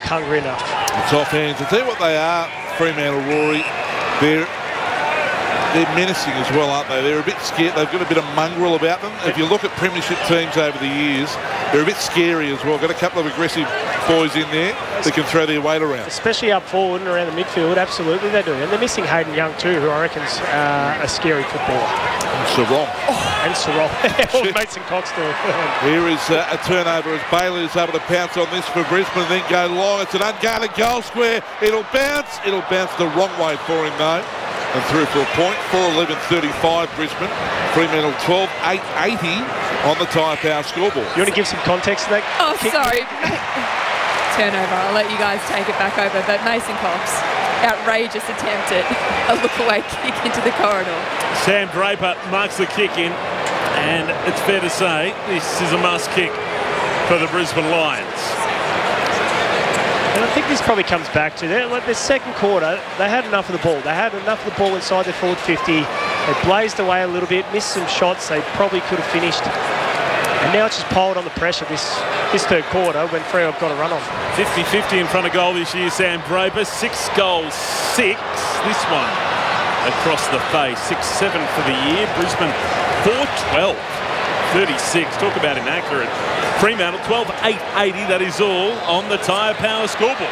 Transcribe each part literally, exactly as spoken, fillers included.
hungry enough. It's off hands. I'll tell you what they are, Fremantle, Rory. They're They're menacing as well, aren't they? They're a bit scared. They've got a bit of mongrel about them. If you look at premiership teams over the years, they're a bit scary as well. Got a couple of aggressive boys in there that can throw their weight around. Especially up forward and around the midfield, absolutely they do. And they're missing Hayden Young too, who I reckon's uh, a scary footballer. And Sarong. Oh, and Sarong. Or Mason Cox too. Here is uh, a turnover as Bailey is able to pounce on this for Brisbane and then go long. It's an unguarded goal square. It'll bounce. It'll bounce the wrong way for him though. And through for a point, four eleven thirty-five Brisbane. Fremantle twelve eight eighty on the Tyre Power scoreboard. You want to give some context to that? Oh, kick? sorry. Turnover. I'll let you guys take it back over. But Mason Cox, outrageous attempt at a look-away kick into the corridor. Sam Draper marks the kick in, and it's fair to say this is a must kick for the Brisbane Lions. And I think this probably comes back to that. Like the second quarter, they had enough of the ball. They had enough of the ball inside their forward fifty. They blazed away a little bit, missed some shots they probably could have finished. And now it's just piled on the pressure this, this third quarter when Freo have got a run on. fifty fifty in front of goal this year, Sam Draper. Six goals, six. This one across the face. six seven for the year. Brisbane four twelve thirty-six. Talk about inaccurate. Fremantle twelve eight eighty. That is all on the Tyre Power scoreboard.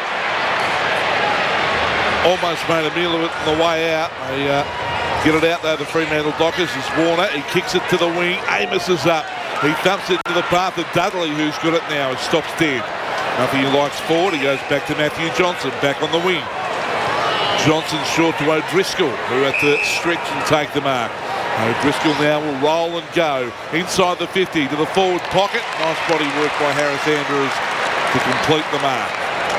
Almost made a meal of it on the way out. They uh, get it out there, the Fremantle Dockers. Is Warner. He kicks it to the wing. Amos is up. He dumps it to the path of Dudley, who's got it now. He stops dead. Nothing he likes forward. He goes back to Matthew Johnson, back on the wing. Johnson short to O'Driscoll, who had to stretch and take the mark. O'Driscoll now will roll and go inside the fifty to the forward pocket. Nice body work by Harris Andrews to complete the mark.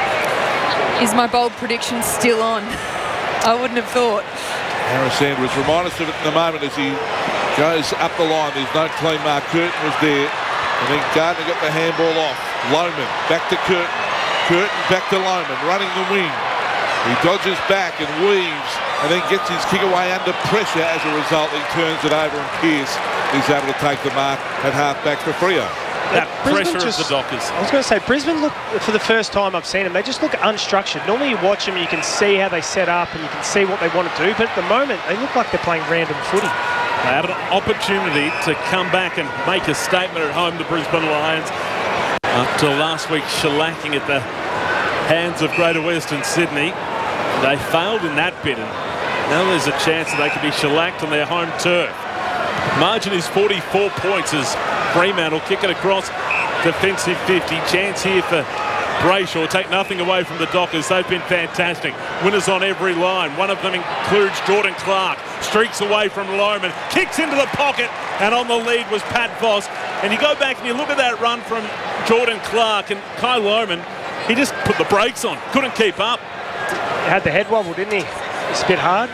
Is my bold prediction still on? I wouldn't have thought. Harris Andrews, remind us of it in a moment as he goes up the line. There's no clean mark. Curtin was there. And then Gardner got the handball off. Lohman back to Curtin. Curtin back to Lohman, running the wing. He dodges back and weaves and then gets his kick away under pressure. As a result, he turns it over and Pearce is able to take the mark at half-back for Freo. That Brisbane pressure just, of the Dockers. I was going to say, Brisbane look, for the first time I've seen them, they just look unstructured. Normally you watch them, you can see how they set up and you can see what they want to do, but at the moment they look like they're playing random footy. They had an opportunity to come back and make a statement at home, the Brisbane Lions, after last week shellacking at the hands of Greater Western Sydney. They failed in that bit, and now there's a chance that they could be shellacked on their home turf. Margin is forty-four points as Fremantle kick it across. Defensive fifty. Chance here for Brayshaw. Take nothing away from the Dockers. They've been fantastic. Winners on every line. One of them includes Jordan Clark. Streaks away from Lohman. Kicks into the pocket. And on the lead was Pat Voss. And you go back and you look at that run from Jordan Clark and Kai Lohman. He just put the brakes on. Couldn't keep up. He had the head wobble, didn't he? It's a bit hard.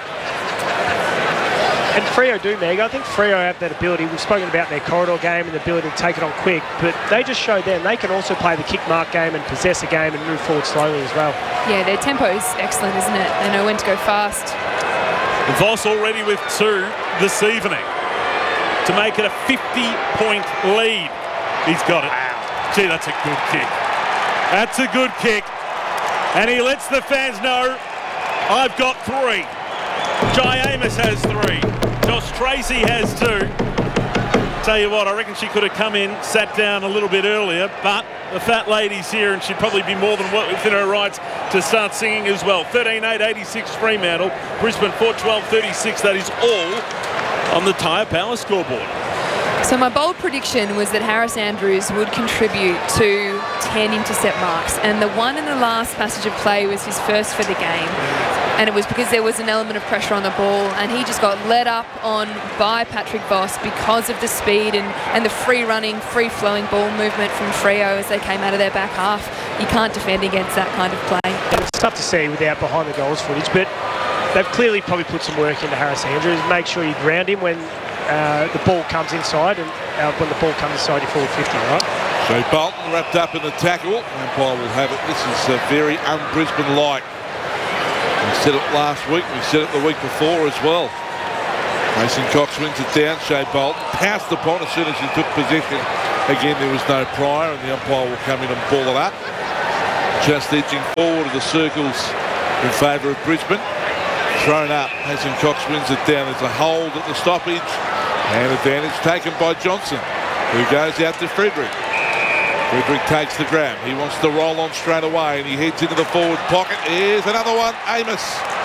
And Freo do, Meg. I think Freo have that ability. We've spoken about their corridor game and the ability to take it on quick, but they just showed them they can also play the kick mark game and possess a game and move forward slowly as well. Yeah, their tempo is excellent, isn't it? They know when to go fast. Voss already with two this evening to make it a fifty-point lead. He's got it. Wow. Gee, that's a good kick. That's a good kick. And he lets the fans know, I've got three. Jai Amos has three. Josh Tracy has two. Tell you what, I reckon she could have come in, sat down a little bit earlier, but the fat lady's here and she'd probably be more than within her rights to start singing as well. thirteen eight eighty-six Fremantle, Brisbane four twelve thirty-six. That is all on the Tyre Power scoreboard. So my bold prediction was that Harris Andrews would contribute to ten intercept marks, and the one in the last passage of play was his first for the game. And it was because there was an element of pressure on the ball, and he just got led up on by Patrick Voss because of the speed and, and the free-running, free-flowing ball movement from Freo as they came out of their back half. You can't defend against that kind of play. And it's tough to see without behind the goals footage, but they've clearly probably put some work into Harris Andrews. Make sure you ground him when uh, the ball comes inside, and uh, when the ball comes inside your forward fifty, right? So Bolton wrapped up in the tackle. Umpire will have it. This is uh, very un-Brisbane-like. We said it last week, we said it the week before as well. Mason Cox wins it down, Shea Bolton pounced upon as soon as he took possession. Again, there was no prior and the umpire will come in and ball it up. just edging forward of the circles in favour of Brisbane. Thrown up. Mason Cox wins it down. There's a hold at the stoppage. And advantage taken by Johnson, who goes out to Frederick. Frederick takes the grab. He wants to roll on straight away, and he heads into the forward pocket. Here's another one. Amos.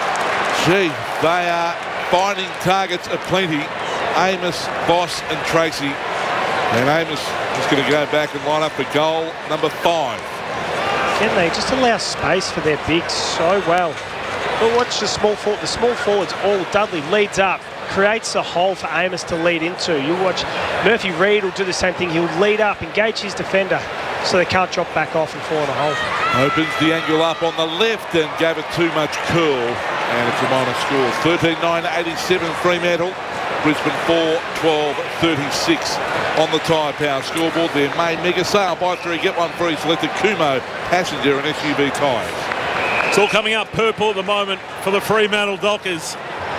Gee, they are finding targets aplenty. Amos, Voss and Tracy. And Amos is going to go back and line up for goal number five. Can they just allow space for their bigs so well? But watch the small forward. The small forwards all. Dudley leads up, creates a hole for Amos to lead into. You watch Murphy Reid will do the same thing. He'll lead up, engage his defender, so they can't drop back off and fall in a hole. Opens the angle up on the left and gave it too much curl, and it's a minor score. thirteen nine eighty-seven Fremantle. Brisbane four twelve thirty-six on the Tyre Power scoreboard. Their main mega sale, buy three get one free, selected Kumo, passenger and S U V tyres. It's all coming up purple at the moment for the Fremantle Dockers.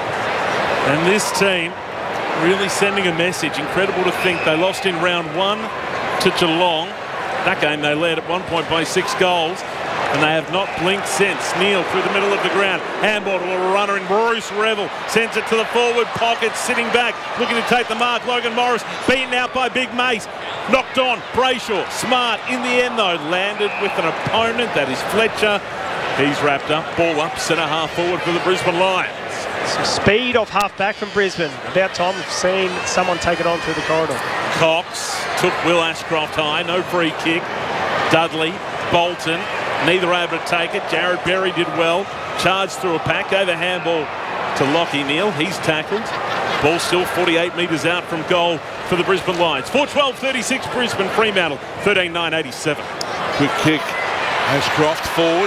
And this team really sending a message. Incredible to think they lost in round one to Geelong. That game they led at one point by six goals. And they have not blinked since. Neil through the middle of the ground. Handball to a runner in Bruce Revel. Sends it to the forward pocket, sitting back, looking to take the mark. Logan Morris beaten out by Big Mace. Knocked on. Brayshaw, smart in the end though. Landed with an opponent, that is Fletcher. He's wrapped up. Ball up, centre half forward for the Brisbane Lions. Some speed off half back from Brisbane. About time we've seen someone take it on through the corridor. Cox took Will Ashcroft high. No free kick. Dudley, Bolton. Neither able to take it. Jared Berry did well. Charged through a pack. Gave a handball to Lockie Neal. He's tackled. Ball still forty-eight metres out from goal for the Brisbane Lions. four twelve thirty-six Brisbane. Fremantle thirteen nine eighty-seven. Quick kick. Ashcroft forward.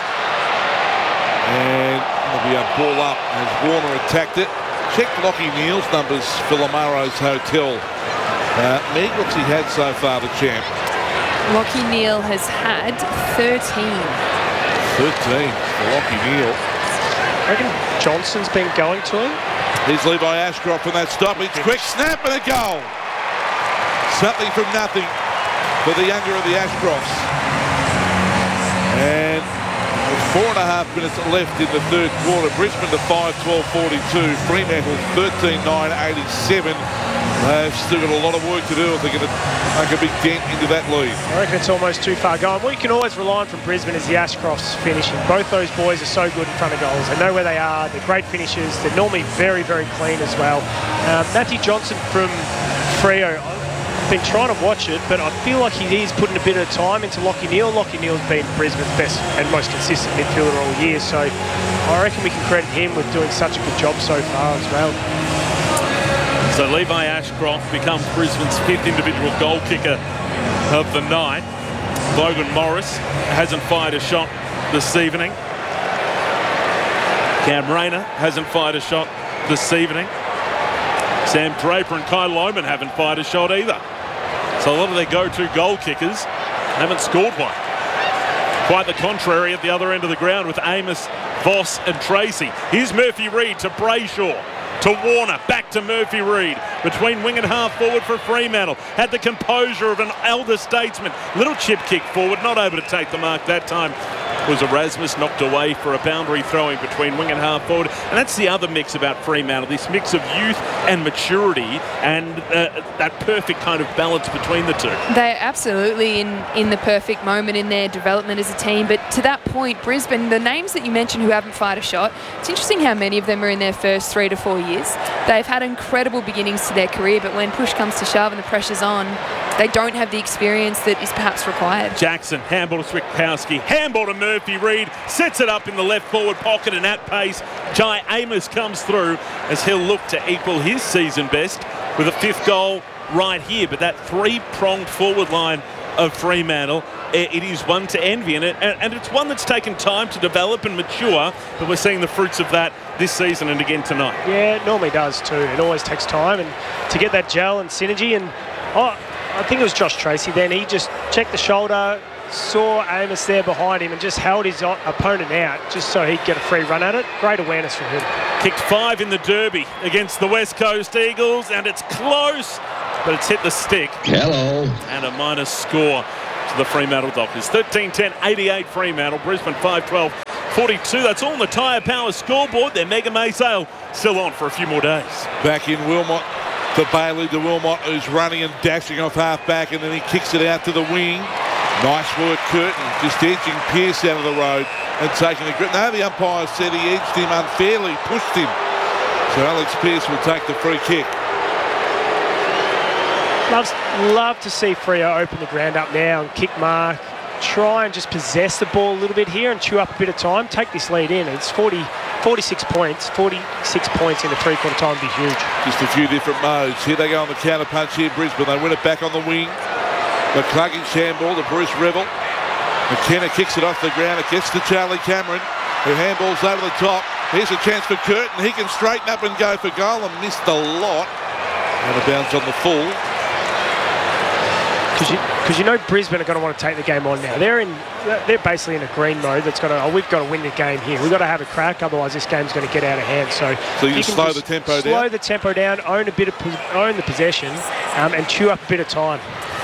And there'll be a ball up as Warner attacked it. Check Lockie Neal's numbers for Lamaro's Hotel. Uh, Meg, what's he had so far, the champ? Lockie Neal has had thirteen. thirteen for Lockie Neal. I reckon Johnson's been going to him. Here's Levi Ashcroft from that stoppage. Quick snap and a goal. Something from nothing for the younger of the Ashcrofts. And with four and a half minutes left in the third quarter, Brisbane to five twelve forty-two. Fremantle thirteen nine eighty-seven. They've still got a lot of work to do if they're going to make a big dent into that lead. I reckon it's almost too far gone. What you can always rely on from Brisbane is the Ashcrofts finishing. Both those boys are so good in front of goals. They know where they are. They're great finishers. They're normally very, very clean as well. Um, Matthew Johnson from Freo, I've been trying to watch it, but I feel like he is putting a bit of time into Lockie Neal. Lockie Neal's been Brisbane's best and most consistent midfielder all year, so I reckon we can credit him with doing such a good job so far as well. So Levi Ashcroft becomes Brisbane's fifth individual goal kicker of the night. Logan Morris hasn't fired a shot this evening. Cam Rayner hasn't fired a shot this evening. Sam Draper and Kai Lohman haven't fired a shot either. So a lot of their go-to goal kickers haven't scored one. Quite the contrary at the other end of the ground with Amos, Voss and Tracy. Here's Murphy Reid to Brayshaw. To Warner, back to Murphy Reid. Between wing and half forward for Fremantle. Had the composure of an elder statesman. Little chip kick forward, not able to take the mark that time. Was Erasmus knocked away for a boundary throwing between wing and half forward. And that's the other mix about Fremantle, this mix of youth and maturity and uh, that perfect kind of balance between the two. They're absolutely in, in the perfect moment in their development as a team. But to that point, Brisbane, the names that you mentioned who haven't fired a shot, it's interesting how many of them are in their first three to four years. They've had incredible beginnings to their career, but when push comes to shove and the pressure's on, they don't have the experience that is perhaps required. Jackson, handball to Switkowski, handball to Murphy Reid, sets it up in the left forward pocket and at pace, Jai Amos comes through as he'll look to equal his season best with a fifth goal right here. But that three-pronged forward line of Fremantle, it is one to envy, and, it, and it's one that's taken time to develop and mature, but we're seeing the fruits of that this season and again tonight. Yeah, it normally does too. It always takes time and to get that gel and synergy. And oh, I think it was Josh Tracy then. He just checked the shoulder, saw Amos there behind him and just held his opponent out just so he'd get a free run at it. Great awareness from him. Kicked five in the derby against the West Coast Eagles, and it's close, but it's hit the stick. Hello. And a minus score. to the Fremantle Dockers. thirteen ten eighty-eight Fremantle, Brisbane five twelve forty-two. That's all on the Tyre Power scoreboard. Their Mega May sale still on for a few more days. Back in Wilmot to Bailey to Wilmot, who's running and dashing off half back, and then he kicks it out to the wing. Nice work, Curtin, just edging Pearce out of the road and taking the grip. No, the umpire said he edged him unfairly, pushed him. So Alex Pearce will take the free kick. Loves, love to see Freo open the ground up now and kick mark. Try and just possess the ball a little bit here and chew up a bit of time. Take this lead in. It's forty, forty-six points. forty-six points in the three-quarter time would be huge. Just a few different modes. Here they go on the counter punch here, Brisbane. They win it back on the wing. McCluggage handball to Bruce Revel. McKenna kicks it off the ground. It gets to Charlie Cameron, who handballs over the top. Here's a chance for Curtin. He can straighten up and go for goal and missed a lot. And a bounce on the full. Because you, cause you know Brisbane are going to want to take the game on now. They're in, they're basically in a green mode. That's got to. Oh, we've got to win the game here. We've got to have a crack, otherwise this game's going to get out of hand. So, so you, you can slow the tempo slow down. Slow the tempo down. Own a bit of own the possession, um, and chew up a bit of time.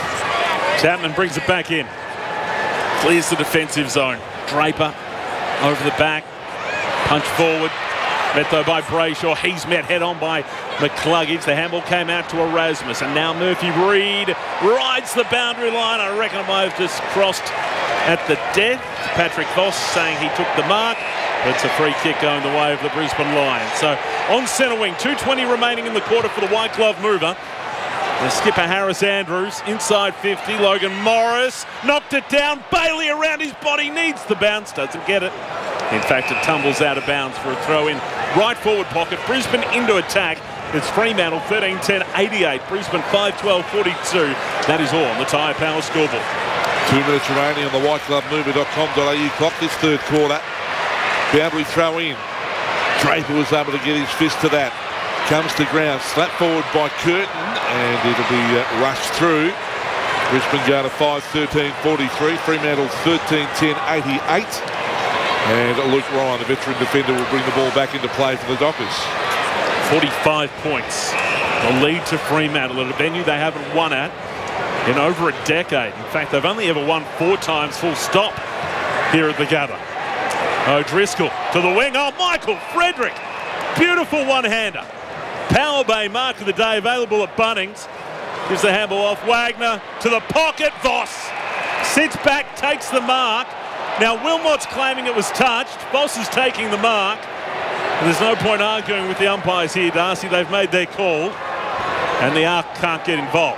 Chapman brings it back in. Clears the defensive zone. Draper over the back. Punch forward. Met though by Brayshaw. He's met head on by McCluggage. The handball came out to Erasmus. And now Murphy Reid rides the boundary line. I reckon I might have just crossed at the death. Patrick Voss saying he took the mark. But it's a free kick going the way of the Brisbane Lions. So on centre wing, two twenty remaining in the quarter for the White Glove mover. The skipper Harris Andrews inside fifty. Logan Morris knocked it down. Bailey around his body, needs the bounce, doesn't get it. In fact, it tumbles out of bounds for a throw in right forward pocket. Brisbane into attack. It's Fremantle thirteen ten eighty-eight. Brisbane five twelve forty-two. That is all on the Tyre Power scoreboard. Two minutes remaining on the white glove mover dot com dot a u clock this third quarter. Boundary throw in. Draper was able to get his fist to that. Comes to ground, slap forward by Curtin, and it'll be uh, rushed through. Brisbane go to five thirteen forty-three. Fremantle thirteen ten eighty-eight. And Luke Ryan, the veteran defender, will bring the ball back into play for the Dockers. forty-five points. The lead to Fremantle at a venue they haven't won at in over a decade. In fact, they've only ever won four times full stop here at the Gabba. O'Driscoll to the wing. Oh, Michael Frederick. Beautiful one-hander. Power Bay mark of the day available at Bunnings. Gives the handball off. Wagner to the pocket. Voss sits back, takes the mark. Now Wilmot's claiming it was touched. Voss is taking the mark. And there's no point arguing with the umpires here, Darcy. They've made their call. And the Arc can't get involved.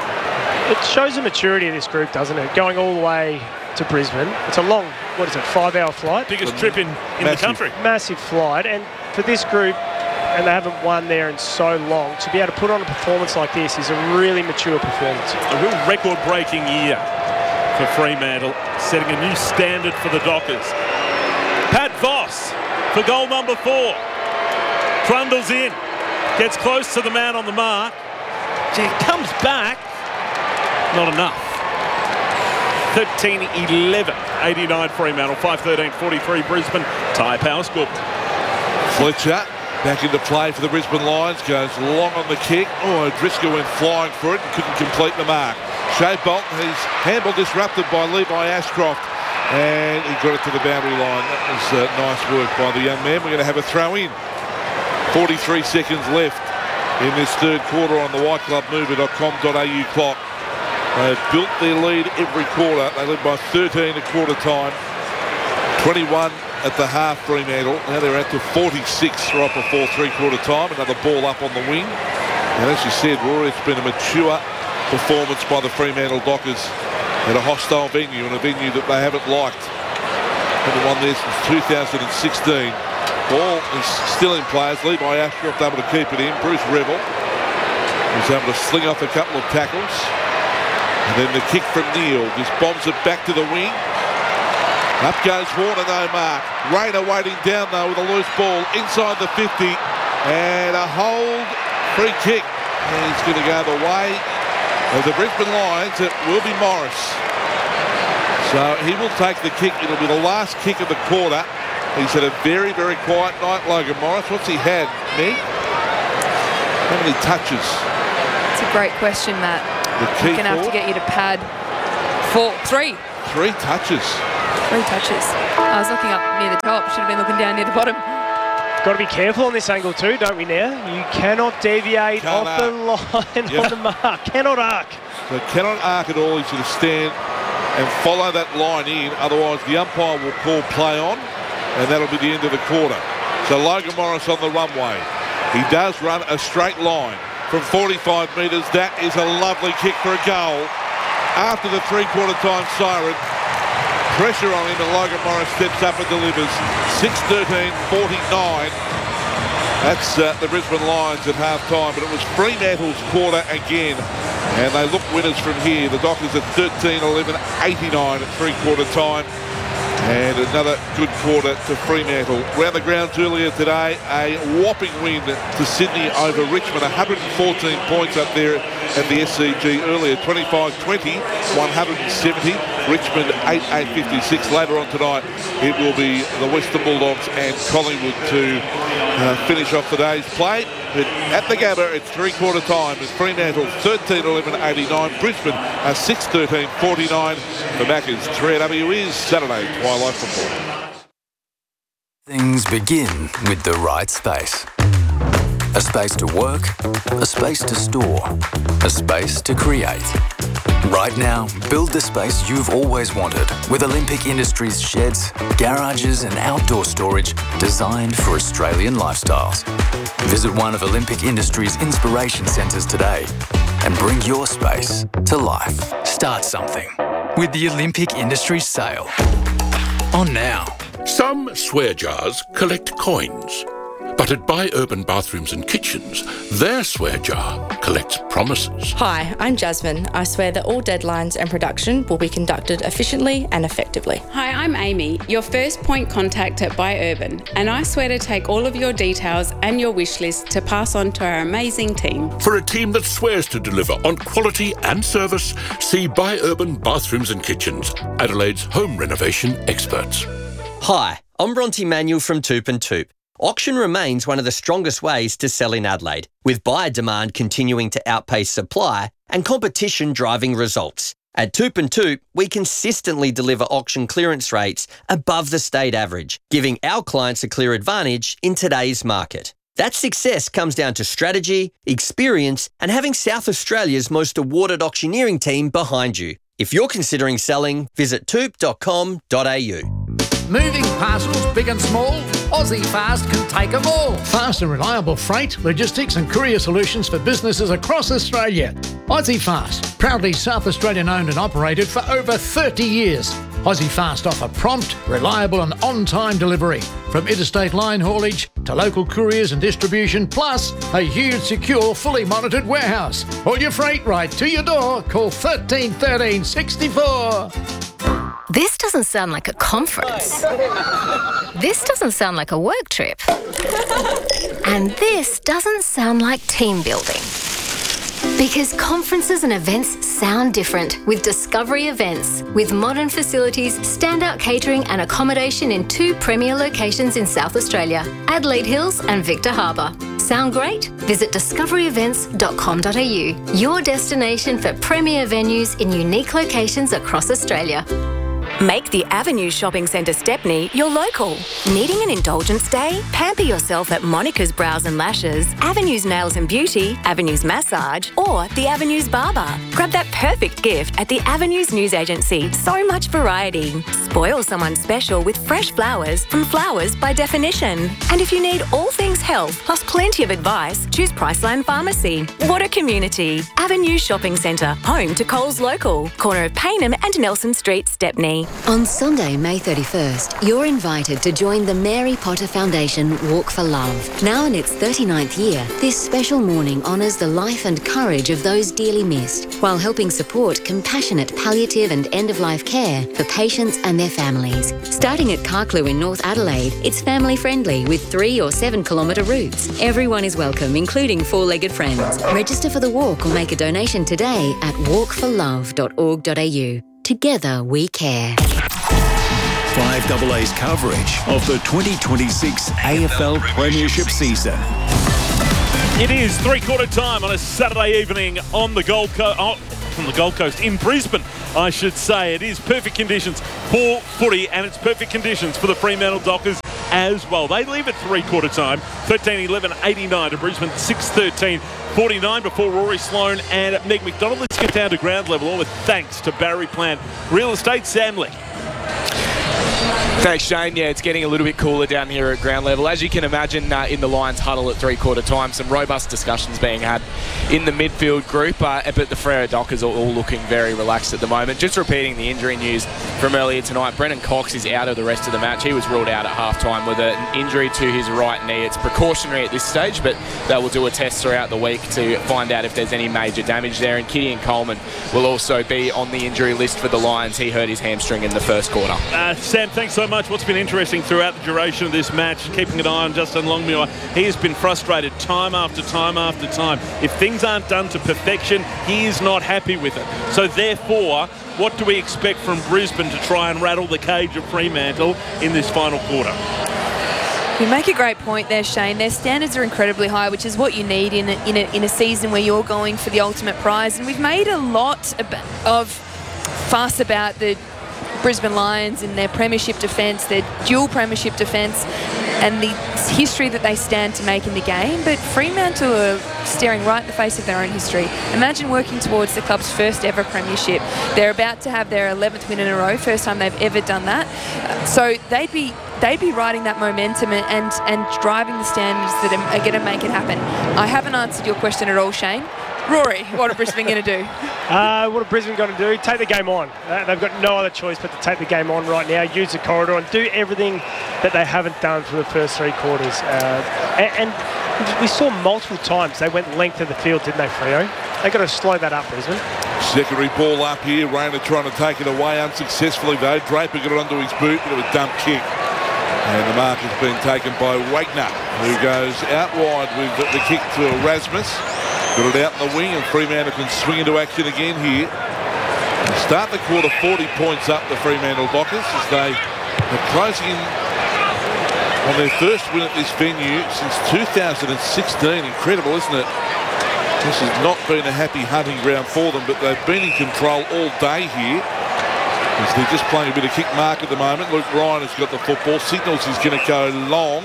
It shows the maturity of this group, doesn't it? Going all the way to Brisbane. It's a long, what is it, five-hour flight? Biggest trip in, in the country. Massive flight. And for this group, and they haven't won there in so long, to be able to put on a performance like this is a really mature performance. A real record-breaking year for Fremantle, setting a new standard for the Dockers. Pat Voss for goal number four. Trundles in, gets close to the man on the mark. Gee, comes back, not enough. thirteen eleven eighty-nine Fremantle, five thirteen forty-three Brisbane. Tyre Power scoreboard. Fletcher back into play for the Brisbane Lions, goes long on the kick. Oh, Driscoll went flying for it and couldn't complete the mark. Shea Bolton, his handball disrupted by Levi Ashcroft, and he got it to the boundary line. That was uh, nice work by the young man. We're going to have a throw in. forty-three seconds left in this third quarter on the white glove mover dot com dot a u clock. They've built their lead every quarter. They led by thirteen at quarter time, twenty-one at the half Fremantle. Now they're out to forty-six right before three-quarter time. Another ball up on the wing. And as you said, Rory, it's been a mature performance by the Fremantle Dockers at a hostile venue, and a venue that they haven't liked. Haven't won there since two thousand sixteen. Ball is still in play. Levi Ashcroft able to keep it in. Bruce Revel was able to sling off a couple of tackles. And then the kick from Neal just bombs it back to the wing. Up goes Warner, no mark. Rayner waiting down though with a loose ball inside the fifty. And a hold, free kick. And he's going to go the way of the Brisbane Lions. It will be Morris. So he will take the kick. It'll be the last kick of the quarter. He's had a very, very quiet night, Logan Morris. What's he had, Meg? How many touches? It's a great question, Matt. The We're going to have to get you to pad Four, three. Three touches. Three touches. I was looking up near the top. Should have been looking down near the bottom. Got to be careful on this angle too, don't we now? You cannot deviate Can't off the line Yeah. on the mark. Cannot arc. So cannot arc at all. He's going to stand and follow that line in. Otherwise, the umpire will call play on, and that'll be the end of the quarter. So Logan Morris on the runway. He does run a straight line from forty-five metres. That is a lovely kick for a goal. After the three-quarter time siren, pressure on him, and Logan Morris steps up and delivers. six thirteen forty-nine. That's uh, the Brisbane Lions at half-time, but it was Fremantle's quarter again, and they look winners from here. The Dockers at thirteen eleven eighty-nine at three-quarter time, and another good quarter to Fremantle. Round the grounds earlier today, a whopping win to Sydney over Richmond, one hundred fourteen points up there at the S C G earlier, twenty-five twenty, one hundred seventy. Richmond eight eight fifty-six. Later on tonight, it will be the Western Bulldogs and Collingwood to uh, finish off the day's play. But at the Gabba, it's three-quarter time. It's Fremantle thirteen eleven eighty-nine. Brisbane uh, six thirteen forty-nine. The Maccas three W is Saturday Twilight Football. Things begin with the right space. A space to work, a space to store, a space to create. Right now, build the space you've always wanted with Olympic Industries sheds, garages and outdoor storage designed for Australian lifestyles. Visit one of Olympic Industries' inspiration centres today and bring your space to life. Start something with the Olympic Industries sale. On now. Some swear jars collect coins. But at Buy Urban Bathrooms and Kitchens, their swear jar collects promises. Hi, I'm Jasmine. I swear that all deadlines and production will be conducted efficiently and effectively. Hi, I'm Amy, your first point contact at Buy Urban, and I swear to take all of your details and your wish list to pass on to our amazing team. For a team that swears to deliver on quality and service, see Buy Urban Bathrooms and Kitchens, Adelaide's home renovation experts. Hi, I'm Bronte Manuel from Toop and Toop. Auction remains one of the strongest ways to sell in Adelaide, with buyer demand continuing to outpace supply and competition driving results. At Toop and Toop, we consistently deliver auction clearance rates above the state average, giving our clients a clear advantage in today's market. That success comes down to strategy, experience, and having South Australia's most awarded auctioneering team behind you. If you're considering selling, visit toop dot com dot a u. Moving parcels, big and small, Aussie Fast can take them all. Fast and reliable freight, logistics and courier solutions for businesses across Australia. Aussie Fast, proudly South Australian owned and operated for over thirty years. Aussie Fast offer prompt, reliable and on-time delivery, from interstate line haulage to local couriers and distribution, plus a huge, secure, fully monitored warehouse. All your freight right to your door. Call thirteen thirteen sixty-four. This doesn't sound like a conference. This doesn't sound like a work trip. And this doesn't sound like team building. Because conferences and events sound different with Discovery Events. With modern facilities, standout catering and accommodation in two premier locations in South Australia, Adelaide Hills and Victor Harbour. Sound great? Visit discovery events dot com dot a u, your destination for premier venues in unique locations across Australia. Make the Avenue Shopping Centre Stepney your local. Needing an indulgence day? Pamper yourself at Monica's Brows and Lashes, Avenue's Nails and Beauty, Avenue's Massage, or the Avenue's Barber. Grab that perfect gift at the Avenue's News Agency. So much variety. Spoil someone special with fresh flowers from Flowers by Definition. And if you need all things health, plus plenty of advice, choose Priceline Pharmacy. What a community. Avenue Shopping Centre, home to Coles Local, corner of Payneham and Nelson Street, Stepney. On Sunday, May thirty-first, you're invited to join the Mary Potter Foundation Walk for Love. Now in its thirty-ninth year, this special morning honours the life and courage of those dearly missed, while helping support compassionate palliative and end-of-life care for patients and their families. Starting at Carclew in North Adelaide, it's family-friendly with three or seven kilometre routes. Everyone is welcome, including four-legged friends. Register for the walk or make a donation today at walk for love dot org dot a u. Together we care. five A A's coverage of the twenty twenty-six A F L Premiership season. It is three-quarter time on a Saturday evening on the Gold Coast. Oh, from the Gold Coast in Brisbane, I should say. It is perfect conditions for footy, and it's perfect conditions for the Fremantle Dockers as well. They leave at three-quarter time, thirteen eleven eighty-nine to Brisbane, six thirteen forty-nine before Rory Sloane and Meg McDonald. Let's get down to ground level, all with thanks to Barry Plant Real Estate. Sam Leck. Thanks, Shane. Yeah, it's getting a little bit cooler down here at ground level. As you can imagine, uh, in the Lions huddle at three-quarter time, some robust discussions being had in the midfield group, uh, but the Freo Dockers are all looking very relaxed at the moment. Just repeating the injury news from earlier tonight, Brennan Cox is out of the rest of the match. He was ruled out at half-time with an injury to his right knee. It's precautionary at this stage, but they will do a test throughout the week to find out if there's any major damage there. And Gideon Coleman will also be on the injury list for the Lions. He hurt his hamstring in the first quarter. Uh, Sam, thanks so much. What's been interesting throughout the duration of this match, keeping an eye on Justin Longmuir, he has been frustrated time after time after time. If things aren't done to perfection, he is not happy with it. So therefore, what do we expect from Brisbane to try and rattle the cage of Fremantle in this final quarter? You make a great point there, Shane. Their standards are incredibly high, which is what you need in a, in a, in a season where you're going for the ultimate prize. And we've made a lot of fuss about the Brisbane Lions and their premiership defence, their dual premiership defence, and the history that they stand to make in the game. But Fremantle are staring right in the face of their own history. Imagine working towards the club's first ever premiership. They're about to have their eleventh win in a row, first time they've ever done that. So they'd be they'd be riding that momentum and and, and driving the standards that are, are going to make it happen. I haven't answered your question at all, Shane. Rory, what are Brisbane going to do? Uh, what are Brisbane going to do? Take the game on. Uh, they've got no other choice but to take the game on right now, use the corridor and do everything that they haven't done for the first three quarters. Uh, and, and we saw multiple times they went length of the field, didn't they, Freo? They've got to slow that up, Brisbane. Secondary ball up here. Rayner trying to take it away unsuccessfully, though. Draper got it onto his boot, bit of a dump kick. And the mark has been taken by Wagner, who goes out wide with the kick to Erasmus. Got it out in the wing, and Fremantle can swing into action again here. And start the quarter forty points up, the Fremantle Dockers, as they are closing in on their first win at this venue since two thousand sixteen. Incredible, isn't it? This has not been a happy hunting ground for them, but they've been in control all day here. As they're just playing a bit of kick mark at the moment. Luke Ryan has got the football, signals he's going to go long.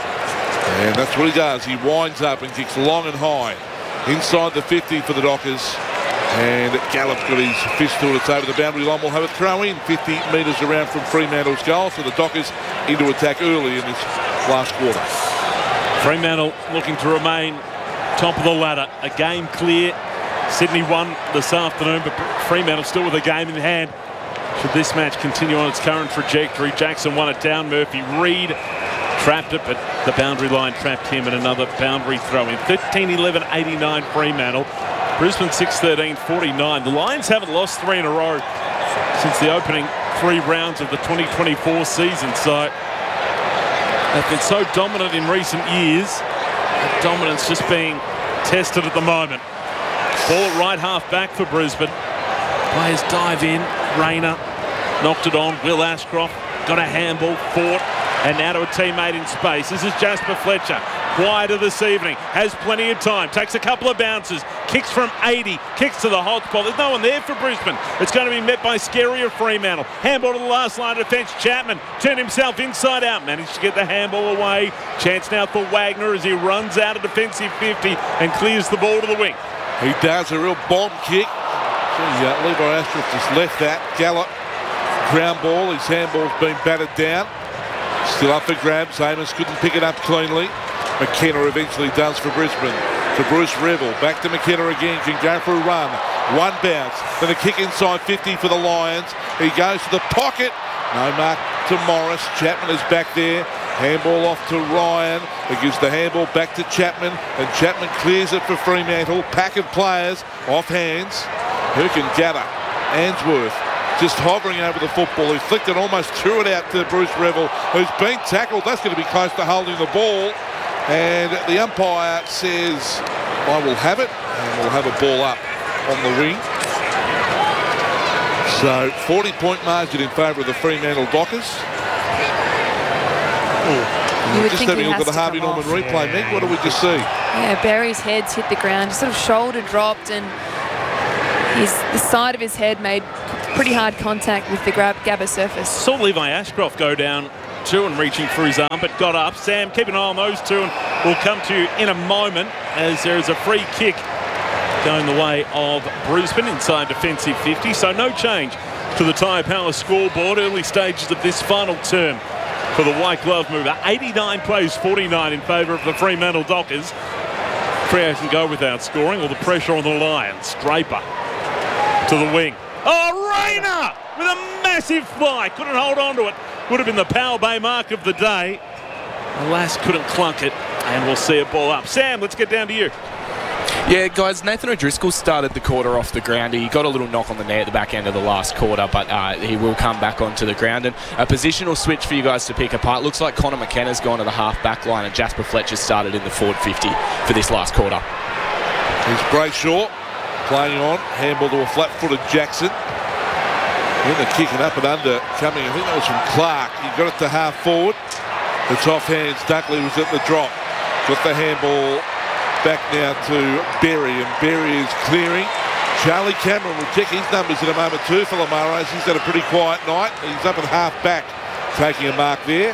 And that's what he does. He winds up and kicks long and high. Inside the fifty for the Dockers, and Gallup's got his fist to it. It's over the boundary line. We'll have a throw in fifty metres around from Fremantle's goal, so the Dockers into attack early in this last quarter. Fremantle looking to remain top of the ladder. A game clear. Sydney won this afternoon, but Fremantle still with a game in hand. Should this match continue on its current trajectory, Jackson won it down. Murphy Reid trapped it, but the boundary line trapped him, and another boundary throw in. thirteen eleven eighty-nine Fremantle. Brisbane six thirteen forty-nine. The Lions haven't lost three in a row since the opening three rounds of the twenty twenty-four season. So they've been so dominant in recent years. The dominance just being tested at the moment. Ball at right half back for Brisbane. Players dive in. Rayner knocked it on. Will Ashcroft got a handball, fought. And now to a teammate in space. This is Jasper Fletcher. Quieter this evening. Has plenty of time. Takes a couple of bounces. Kicks from eighty. Kicks to the hotspot. There's no one there for Brisbane. It's going to be met by Skerry of Fremantle. Handball to the last line of defence. Chapman turned himself inside out. Managed to get the handball away. Chance now for Wagner as he runs out of defensive fifty and clears the ball to the wing. He does a real bomb kick. Gee, uh, Levi Ashcroft just left that. Gallup. Ground ball. His handball's been battered down. Still up for grabs. Amos couldn't pick it up cleanly. McKenna eventually does for Brisbane. To Bruce Revel. Back to McKenna again. Can go for a run. One bounce. Then a kick inside fifty for the Lions. He goes to the pocket. No mark to Morris. Chapman is back there. Handball off to Ryan. He gives the handball back to Chapman. And Chapman clears it for Fremantle. Pack of players off hands. Who can gather? Answorth. Just hovering over the football. He flicked it, almost threw it out to Bruce Revel, who's been tackled. That's going to be close to holding the ball. And the umpire says, I will have it. And we'll have a ball up on the wing. So, forty point margin in favour of the Fremantle Dockers. You would just think having a he look at the has to Harvey come Norman off. replay, Meg. What do we just see? Yeah, Barry's head's hit the ground, sort of shoulder dropped, and His, the side of his head made pretty hard contact with the grab, Gabba surface. Saw Levi Ashcroft go down too and reaching for his arm, but got up. Sam, keep an eye on those two, and we'll come to you in a moment as there is a free kick going the way of Brisbane inside defensive fifty. So no change to the Tyre Power scoreboard. Early stages of this final term for the white glove mover. eighty-nine plays forty-nine in favour of the Fremantle Dockers. Freo can go without scoring. All the pressure on the Lions. Draper to the wing. Oh, Rayner with a massive fly. Couldn't hold on to it. Would have been the Power Bay mark of the day. Alas, couldn't clunk it. And we'll see it ball up. Sam, let's get down to you. Yeah, guys, Nathan O'Driscoll started the quarter off the ground. He got a little knock on the knee at the back end of the last quarter, but uh, he will come back onto the ground. And a positional switch for you guys to pick apart. Looks like Connor McKenna's gone to the half-back line and Jasper Fletcher started in the forward fifty for this last quarter. He's Brayshaw playing on. Handball to a flat-footed Jackson. Then the kicking up and under coming, I think that was from Clark. He got it to half-forward. It's off hands. Dunkley was at the drop. Got the handball back now to Berry, and Berry is clearing. Charlie Cameron will check his numbers in a moment too for Lamaros. He's had a pretty quiet night. He's up at half back, taking a mark there.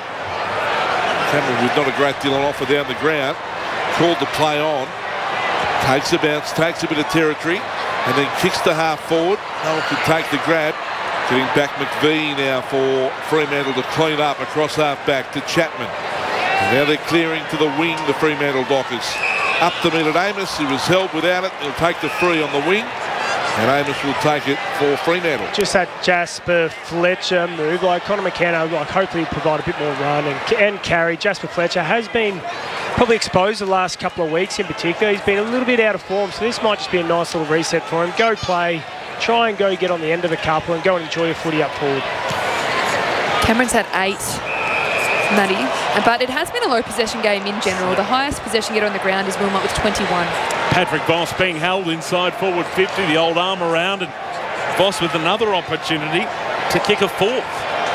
Cameron with not a great deal on offer down the ground. Called to play on. Takes a bounce, takes a bit of territory, and then kicks to half forward. No one can take the grab. Getting back McVee now for Fremantle to clean up across half back to Chapman. And now they're clearing to the wing, the Fremantle Dockers. Up the mid at Amos, he was held without it. He'll take the free on the wing, and Amos will take it for Fremantle. Just that Jasper Fletcher move, like Connor McKenna, like hopefully provide a bit more run and, and carry. Jasper Fletcher has been probably exposed the last couple of weeks in particular. He's been a little bit out of form, so this might just be a nice little reset for him. Go play, try and go get on the end of a couple and go and enjoy your footy up forward. Cameron's had eight. Nutty, but it has been a low possession game in general. The highest possession getter on the ground is Wilmot with twenty-one. Patrick Voss being held inside forward fifty, the old arm around, and Voss with another opportunity to kick a fourth.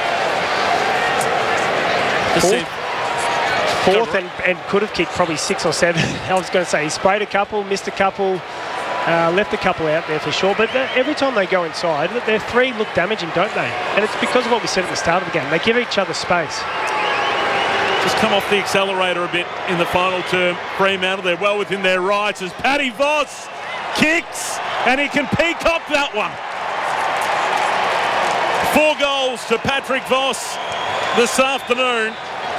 Fourth, fourth and, and could have kicked probably six or seven. I was going to say he sprayed a couple, missed a couple, uh, left a couple out there for sure. But every time they go inside, their three look damaging, don't they? And it's because of what we said at the start of the game. They give each other space. Just come off the accelerator a bit in the final term. Fremantle, they're well within their rights as Paddy Voss kicks, and he can peacock that one. Four goals to Patrick Voss this afternoon.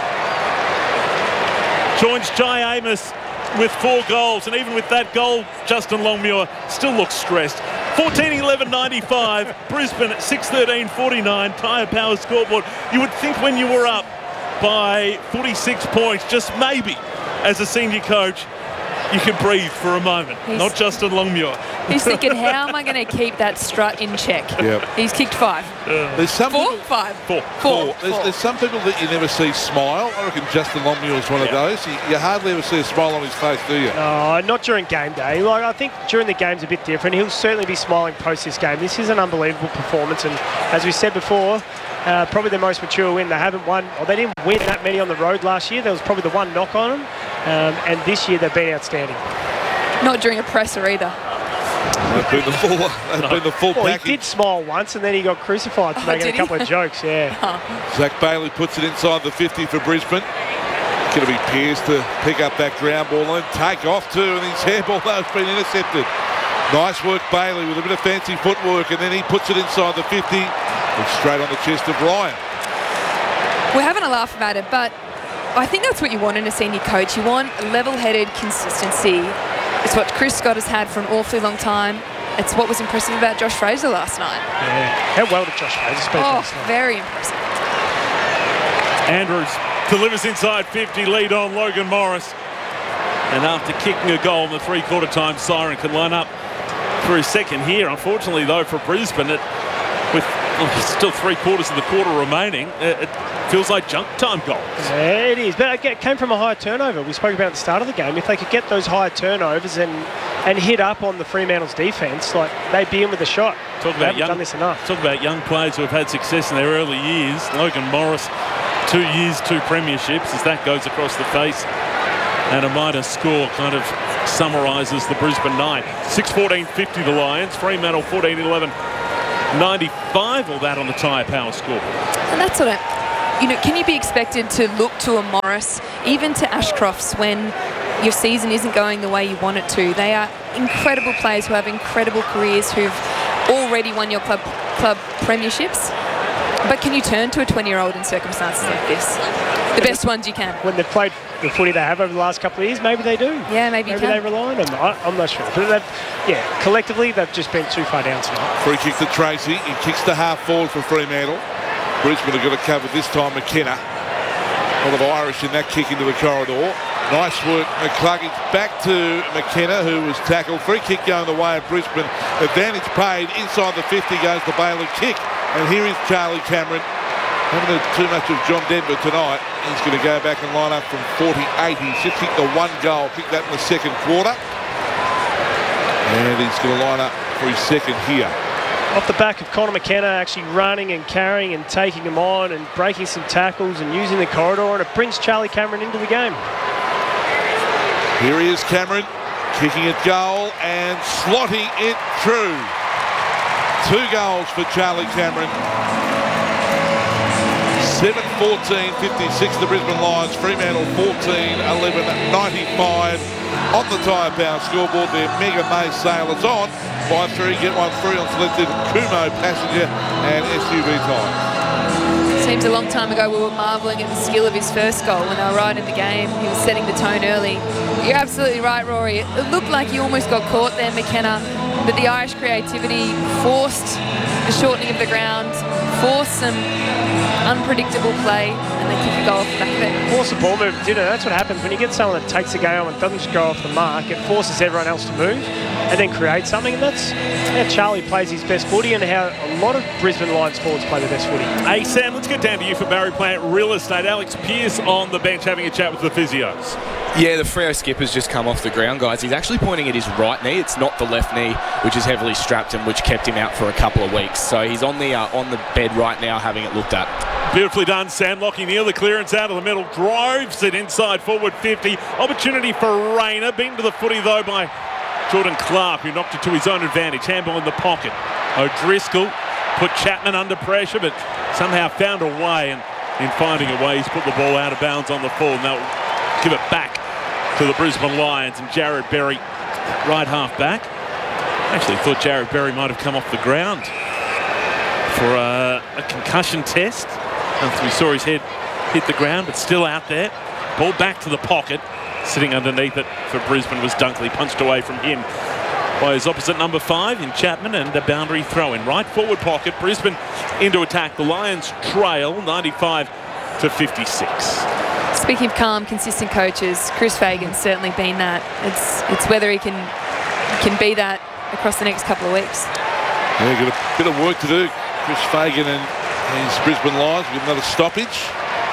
Joins Jai Amos with four goals, and even with that goal, Justin Longmuir still looks stressed. fourteen eleven ninety-five, Brisbane at six thirteen forty-nine, Tyre Power scoreboard. You would think when you were up by forty-six points, just maybe, as a senior coach, you can breathe for a moment. He's, Not Justin Longmuir. He's thinking, how am I going to keep that strut in check? Yep. He's kicked five. Uh, there's some Four? people, Five. Four. Four. Four. There's, there's some people that you never see smile. I reckon Justin Longmuir is one yeah. of those. You, you hardly ever see a smile on his face, do you? No, not during game day. Like I think during the game's a bit different. He'll certainly be smiling post this game. This is an unbelievable performance, and as we said before, Uh, probably the most mature win. They haven't won, or they didn't win that many on the road last year. There was probably the one knock on them, um, and this year they've been outstanding. Not during a presser either. They've been the full, they've been the full well, package. he did smile once, and then he got crucified for Oh, making did a couple he? of jokes. Yeah. Oh. Zach Bailey puts it inside the fifty for Brisbane. Going to be Pearce to pick up that ground ball and take off too, and his handball though has been intercepted. Nice work, Bailey, with a bit of fancy footwork, and then he puts it inside the fifty. It's straight on the chest of Ryan. We're having a laugh about it, but I think that's what you want in a senior coach. You want level-headed consistency. It's what Chris Scott has had for an awfully long time. It's what was impressive about Josh Fraser last night. Yeah. How well did Josh Fraser speak Oh, last night? very impressive. Andrews delivers inside fifty, lead on Logan Morris. And after kicking a goal in the three-quarter time, Siren can line up for his second here. Unfortunately, though, for Brisbane, it, with oh, still three quarters of the quarter remaining, it, it feels like junk time goals. Yeah, it is. But it came from a high turnover. We spoke about at the start of the game. If they could get those high turnovers and and hit up on the Fremantle's defence, like they'd be in with a shot. Talk they about haven't young, done this enough. Talk about young players who have had success in their early years. Logan Morris, two years, two premierships, as that goes across the face And a minor score kind of summarises the Brisbane night. six fourteen fifty the Lions, Fremantle fourteen eleven ninety-five, all that on the Tyre Power score. And that's what I, you know, can you be expected to look to a Morris, even to Ashcrofts, when your season isn't going the way you want it to? They are incredible players who have incredible careers, who've already won your club club premierships. But can you turn to a twenty-year-old in circumstances like this? The best ones you can. When they've played the footy they have over the last couple of years, maybe they do. Yeah, maybe you Maybe can. they rely on them. I, I'm not sure. But they've, yeah, collectively, they've just been too far down tonight. Free kick to Tracy. He kicks the half forward for Fremantle. Brisbane have got to cover this time McKenna. A lot of Irish in that kick into the corridor. Nice work, McCluggage. Back to McKenna, who was tackled. Free kick going the way of Brisbane. Advantage paid. Inside the fifty goes the Bailey kick. And here is Charlie Cameron. Haven't had too much of John Denver tonight. He's going to go back and line up from forty-eight. He's just kicked the one goal. Kicked that in the second quarter. And he's going to line up for his second here. Off the back of Connor McKenna actually running and carrying and taking him on and breaking some tackles and using the corridor, and it brings Charlie Cameron into the game. Here he is, Cameron, kicking it goal and slotting it through. Two goals for Charlie Cameron. seven fourteen fifty-six the Brisbane Lions. Fremantle fourteen eleven ninety-five on the Tyre Power scoreboard. Their Mega May sale is on. Buy three, get one free on selected Kumo passenger and S U V tyres. Seems a long time ago we were marvelling at the skill of his first goal when they were right in the game. He was setting the tone early. You're absolutely right, Rory. It looked like he almost got caught there, McKenna, but the Irish creativity forced the shortening of the ground, forced some unpredictable play, and they kick a goal off the back of it. Force the ball movement, you know, that's what happens when you get someone that takes the game and doesn't just go off the mark. It forces everyone else to move and then create something, and that's how Charlie plays his best footy and how a lot of Brisbane Lions forwards play their best footy. Hey Sam, let's get down to you for Barry Plant Real Estate. Alex Pearce on the bench having a chat with the physios. Yeah, the Freo skipper's just come off the ground, guys. He's actually pointing at his right knee. It's not the left knee, which is heavily strapped and which kept him out for a couple of weeks. So he's on the uh, on the bed right now having it looked at. Beautifully done, Sam. Lockie Neal, the clearance out of the middle, drives it inside forward fifty. Opportunity for Rayner, beaten to the footy though by Jordan Clark, who knocked it to his own advantage. Handball in the pocket. O'Driscoll put Chapman under pressure, but somehow found a way, and in finding a way, he's put the ball out of bounds on the full, and they'll give it back to the Brisbane Lions. And Jared Berry, right half back. Actually thought Jared Berry might have come off the ground for a, a concussion test. After we saw his head hit the ground, but still out there. Ball back to the pocket. Sitting underneath it for Brisbane was Dunkley, punched away from him by his opposite number five in Chapman, and a boundary throw in. Right forward pocket, Brisbane into attack. The Lions trail ninety-five to fifty-six. Speaking of calm, consistent coaches, Chris Fagan's certainly been that. It's it's whether he can can be that across the next couple of weeks. Yeah, got a bit of work to do. Chris Fagan and his Brisbane Lions with another stoppage.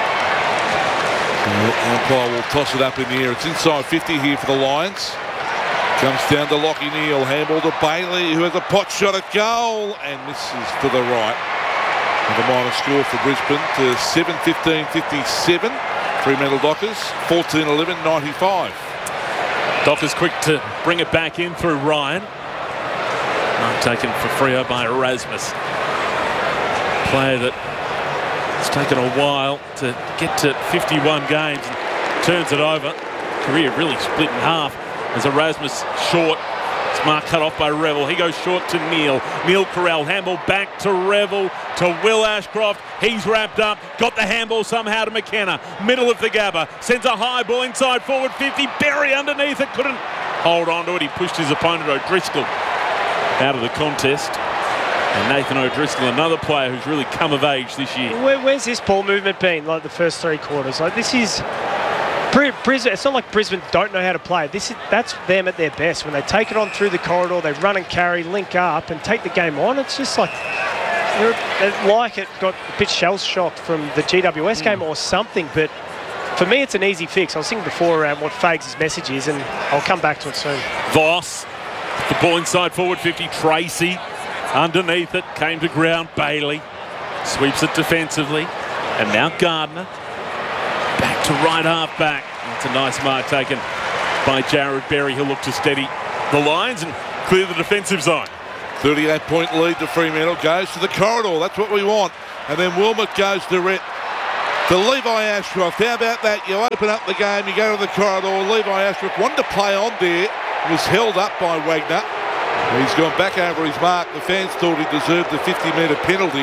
The umpire will toss it up in the air. It's inside fifty here for the Lions. Comes down to Lockie Neal. Handball to Bailey, who has a pot shot at goal and misses to the right. And the minor score for Brisbane to seven fifteen fifty-seven. Fremantle Dockers fourteen eleven ninety-five. Dockers quick to bring it back in through Ryan. Mark taken for Freo by Erasmus. Player that it's taken a while to get to fifty-one games and turns it over. Career really split in half as Erasmus short. It's mark cut off by Revel. He goes short to Neal. Neal Corral, handball back to Revel, to Will Ashcroft. He's wrapped up, got the handball somehow to McKenna. Middle of the Gabba, sends a high ball inside forward fifty. Berry underneath it, couldn't hold on to it. He pushed his opponent O'Driscoll out of the contest. And Nathan O'Driscoll, another player who's really come of age this year. Where, where's this ball movement been, like the first three quarters? Like this is Brisbane. It's not like Brisbane don't know how to play. This is that's them at their best when they take it on through the corridor. They run and carry, link up, and take the game on. It's just like they're, they're like it got a bit shell shocked from the G W S mm. game or something. But for me, it's an easy fix. I was thinking before around what Fags' message is, and I'll come back to it soon. Voss, the ball inside forward fifty. Tracy. Underneath it, came to ground, Bailey sweeps it defensively, and now Gardner back to right half back. It's a nice mark taken by Jared Berry. He'll look to steady the lines and clear the defensive zone. thirty-eight point lead to Fremantle. Goes to the corridor. That's what we want. And then Wilmot goes direct to Levi Ashcroft. How about that? You open up the game, you go to the corridor. Levi Ashcroft wanted to play on there. Was held up by Wagner. He's gone back over his mark. The fans thought he deserved the fifty metre penalty.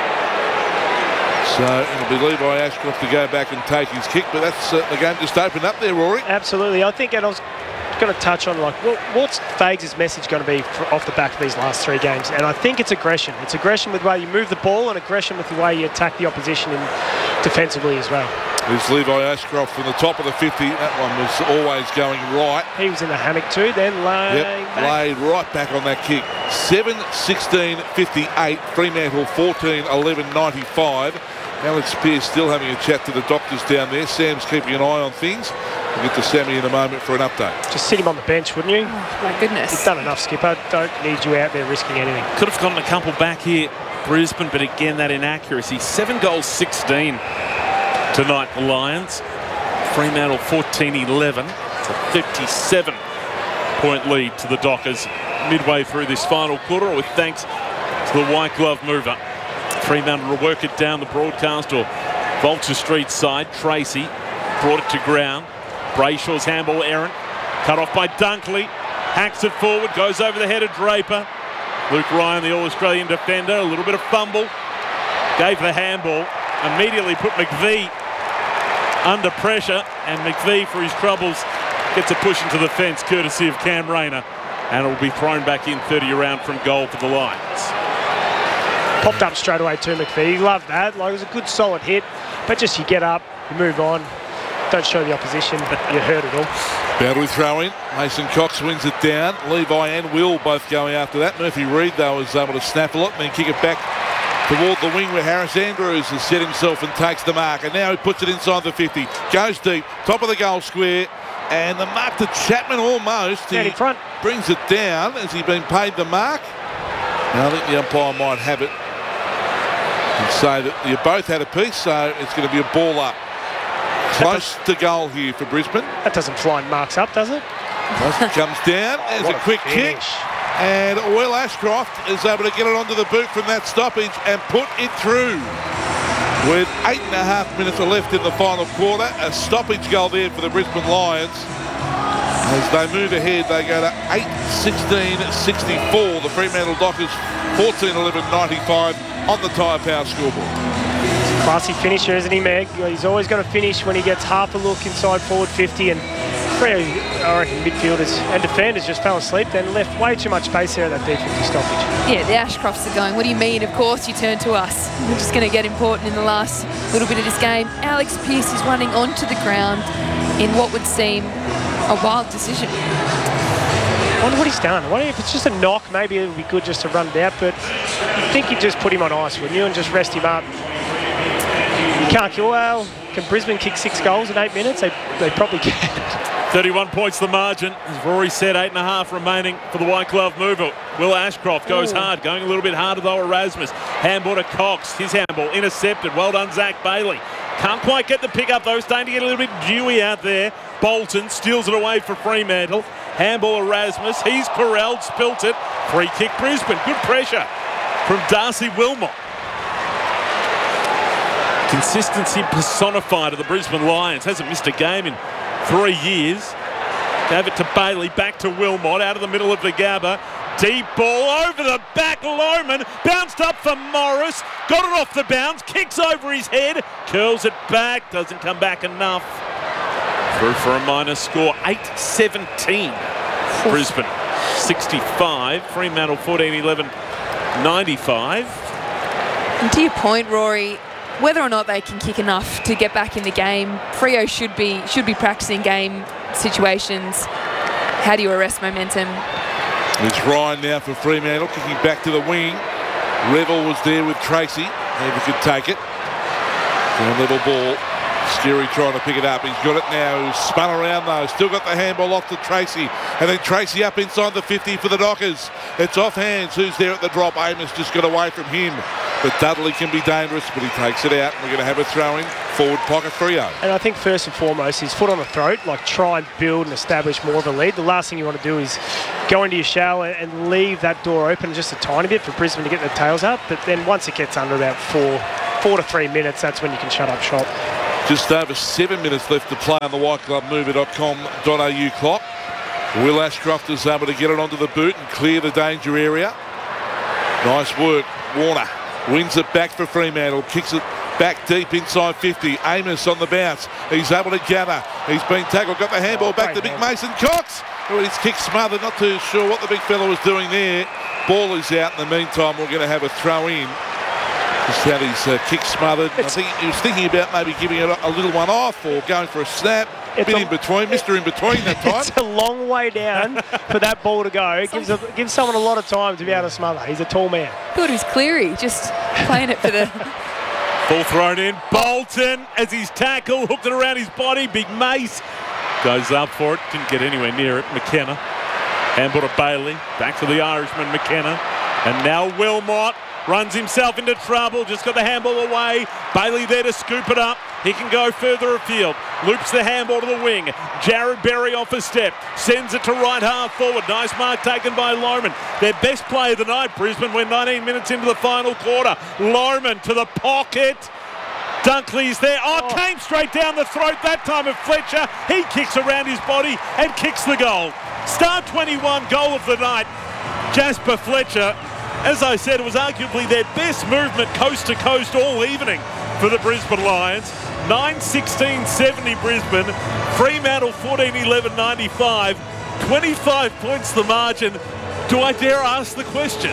So it'll be Levi Ashcroft to go back and take his kick. But that's uh, the game just opened up there, Rory. Absolutely. I think, and I was going to touch on, like, what, what's Fags' message going to be for, off the back of these last three games? And I think it's aggression. It's aggression with the way you move the ball and aggression with the way you attack the opposition and defensively as well. There's Levi Ashcroft from the top of the fifty. That one was always going right. He was in the hammock too, then laying yep, back. laid right back on that kick. seven sixteen fifty-eight, Fremantle fourteen eleven ninety-five. Alex Pearce still having a chat to the doctors down there. Sam's keeping an eye on things. We'll get to Sammy in a moment for an update. Just sit him on the bench, wouldn't you? Oh, my goodness. You've done enough, Skipper. Don't need you out there risking anything. Could have gotten a couple back here, Brisbane, but again, that inaccuracy. Seven goals, sixteen tonight, the Lions. Fremantle fourteen eleven. It's a fifty-seven point lead to the Dockers midway through this final quarter, with thanks to the white glove mover. Fremantle will work it down the broadcast or Vulture Street side. Tracy brought it to ground. Brayshaw's handball errant. Cut off by Dunkley. Hacks it forward. Goes over the head of Draper. Luke Ryan, the All-Australian defender. A little bit of fumble. Gave the handball. Immediately put McVie under pressure. And McVie, for his troubles, gets a push into the fence courtesy of Cam Rayner. And it will be thrown back in thirty around from goal for the Lions. Popped up straight away too, McVie. He loved that. Like, it was a good, solid hit. But just you get up, you move on. Don't show the opposition, but you heard it all. Boundary throw in. Mason Cox wins it down. Levi and Will both going after that. Murphy Reid, though, was able to snaffle it and then kick it back toward the wing where Harris Andrews has set himself and takes the mark. And now he puts it inside the fifty. Goes deep. Top of the goal square. And the mark to Chapman almost. Down he in front. Brings it down. Has he been paid the mark? Now, I think the umpire might have it and say that you both had a piece, so it's going to be a ball up. Close to goal here for Brisbane. That doesn't fly marks up, does it? Comes down. There's What a a quick finish. kick. And Will Ashcroft is able to get it onto the boot from that stoppage and put it through. With eight and a half minutes left in the final quarter. A stoppage goal there for the Brisbane Lions. As they move ahead, they go to eight sixteen sixty-four. The Fremantle Dockers fourteen eleven ninety-five on the Tyre Power scoreboard. Classy finisher, isn't he, Meg? He's always going to finish when he gets half a look inside forward fifty, and Freo, I reckon midfielders and defenders just fell asleep, then left way too much space there at that D fifty stoppage. Yeah, the Ashcrofts are going, what do you mean? Of course you turn to us. We're just going to get important in the last little bit of this game. Alex Pearce is running onto the ground in what would seem a wild decision. I wonder what he's done. I wonder if it's just a knock, maybe it would be good just to run it out, but I think you'd just put him on ice, wouldn't you, and just rest him up. You can't kill, well, can Brisbane kick six goals in eight minutes? They, they probably can. thirty-one points the margin. As Rory said, eight and a half remaining for the white glove mover. Will Ashcroft goes Ooh. hard, going a little bit harder though, Erasmus. Handball to Cox, his handball intercepted. Well done, Zach Bailey. Can't quite get the pick up though, starting to get a little bit dewy out there. Bolton steals it away for Fremantle. Handball Erasmus, he's corralled, spilt it. Free kick Brisbane, good pressure from Darcy Wilmot. Consistency personified of the Brisbane Lions. Hasn't missed a game in three years. Gave it to Bailey, back to Wilmot, out of the middle of the Gabba. Deep ball over the back, Loman. Bounced up for Morris. Got it off the bounce, kicks over his head. Curls it back, doesn't come back enough. Through for a minus score, eight seventeen. Brisbane sixty-five, Fremantle fourteen eleven ninety-five. And to your point, Rory, whether or not they can kick enough to get back in the game, Freo should be should be practicing game situations. How do you arrest momentum? It's Ryan now for Fremantle, kicking back to the wing. Revel was there with Tracy. Never could take it. Down level ball. Scary trying to pick it up. He's got it now. He's spun around though. Still got the handball off to Tracy. And then Tracy up inside the fifty for the Dockers. It's off hands. Who's there at the drop? Amos just got away from him. But Dudley can be dangerous, but he takes it out. We're going to have a throw in forward pocket, Freo. And I think first and foremost, his foot on the throat, like try and build and establish more of a lead. The last thing you want to do is go into your shell and leave that door open just a tiny bit for Brisbane to get their tails up. But then once it gets under about four, four to three minutes, that's when you can shut up shop. Just over seven minutes left to play on the white glove mover dot com dot a u clock. Will Ashcroft is able to get it onto the boot and clear the danger area. Nice work. Warner wins it back for Fremantle, kicks it back deep inside fifty. Amos on the bounce. He's able to gather. He's been tackled. Got the handball back to Big Mason Cox. Oh, his kick smothered. Not too sure what the big fella was doing there. Ball is out. In the meantime, we're going to have a throw in. Just had his uh, kick smothered. I think he was thinking about maybe giving it a, a little one off or going for a snap. A bit a, in between, Mister In Between that time. It's a long way down for that ball to go. It gives, a, gives someone a lot of time to be able to smother. He's a tall man. Thought it was Cleary, just playing it for the... Ball thrown in. Bolton, as he's tackled, hooked it around his body. Big Mace goes up for it. Didn't get anywhere near it. McKenna. Handball to Bailey. Back to the Irishman, McKenna. And now Wilmot runs himself into trouble. Just got the handball away. Bailey there to scoop it up. He can go further afield. Loops the handball to the wing. Jared Berry off a step. Sends it to right half forward. Nice mark taken by Loman. Their best play of the night, Brisbane. We're nineteen minutes into the final quarter. Loman to the pocket. Dunkley's there. Oh, oh, came straight down the throat that time of Fletcher. He kicks around his body and kicks the goal. Star twenty-one goal of the night. Jasper Fletcher. As I said, it was arguably their best movement coast to coast all evening for the Brisbane Lions. nine sixteen seventy Brisbane, Fremantle fourteen eleven ninety-five, twenty-five points the margin. Do I dare ask the question?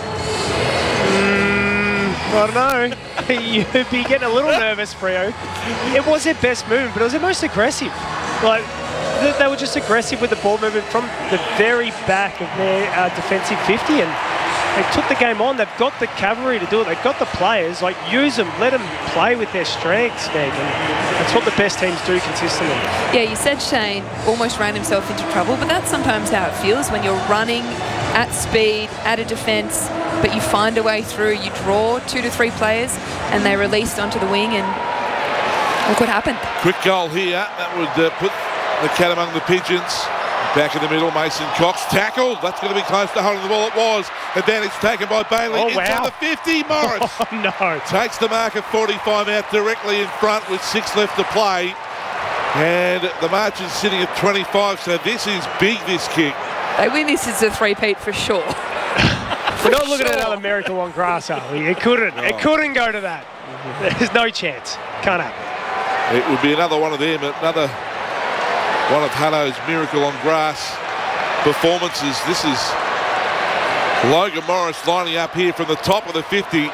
Mm, I don't know. You'd be getting a little nervous, Freo. It was their best move, but it was their most aggressive. Like, they were just aggressive with the ball movement from the very back of their uh, defensive fifty, and they took the game on. They've got the cavalry to do it. They've got the players. Like, use them. Let them play with their strengths, Meg. And that's what the best teams do consistently. Yeah, you said Shane almost ran himself into trouble, but that's sometimes how it feels when you're running at speed, at a defence, but you find a way through. You draw two to three players, and they released onto the wing, and look what happened. Quick goal here. That would uh, put the cat among the pigeons. Back in the middle, Mason Cox tackled. That's going to be close to holding the ball. It was. Advantage taken by Bailey. Oh, inside wow. the fifty. Morris oh, no. takes the mark of forty-five out directly in front with six left to play. And the margin's sitting at twenty-five, so this is big, this kick. They win this as a three-peat for sure. We're not looking at another miracle on grass, are we? It couldn't. No. It couldn't go to that. There's no chance. Can't happen. It would be another one of them, another one of Hutto's miracle on grass performances. This is Logan Morris lining up here from the top of the fifty.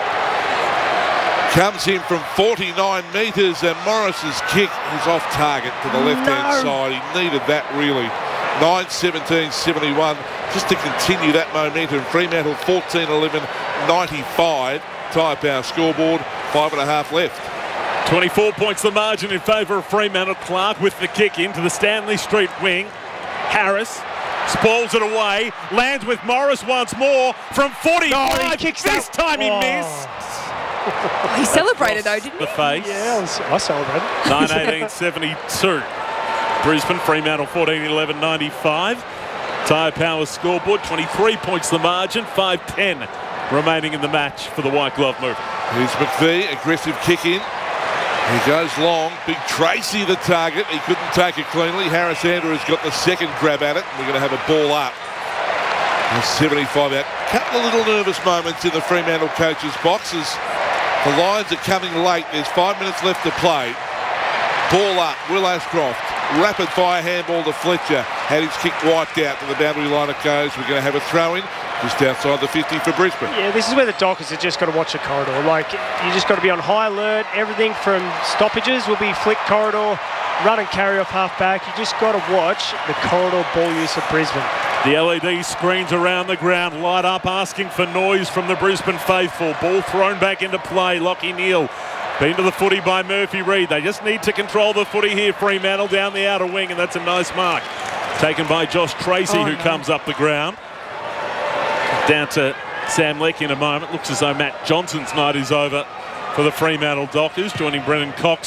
Comes in from forty-nine metres, and Morris's kick is off target to the left-hand No. side. He needed that really. nine seventeen seventy-one, just to continue that momentum. Fremantle fourteen eleven ninety-five. Tyre Power scoreboard, five and a half left. twenty-four points the margin in favour of Fremantle. Clark with the kick into the Stanley Street wing. Harris spoils it away, lands with Morris once more from forty-five. No, he kicks this that. time he Oh. missed. He celebrated though, didn't he? The face. Yeah, I, was, I celebrated. nine eighteen seventy-two. Brisbane, Fremantle fourteen eleven ninety-five. Tyre Power scoreboard, twenty-three points the margin, five ten remaining in the match for the White Glove move. Here's McVie, aggressive kick in. He goes long. Big Tracy the target. He couldn't take it cleanly. Harris Andrews got the second grab at it. We're going to have a ball up. And seventy-five out. Couple of little nervous moments in the Fremantle coach's boxes. The Lions are coming late. There's five minutes left to play. Ball up. Will Ashcroft. Rapid fire handball to Fletcher. Had his kick wiped out to the boundary line it goes. We're going to have a throw in just outside the fifty for Brisbane. Yeah, this is where the Dockers have just got to watch the corridor. Like, you just got to be on high alert. Everything from stoppages will be flick corridor, run and carry off half back. You just got to watch the corridor ball use of Brisbane. The L E D screens around the ground light up, asking for noise from the Brisbane faithful. Ball thrown back into play. Lockie Neal been to the footy by Murphy Reid. They just need to control the footy here. Fremantle down the outer wing, and that's a nice mark. Taken by Josh Tracy, oh, who no. comes up the ground. Down to Sam Leck in a moment. Looks as though Matt Johnson's night is over for the Fremantle Dockers, joining Brennan Cox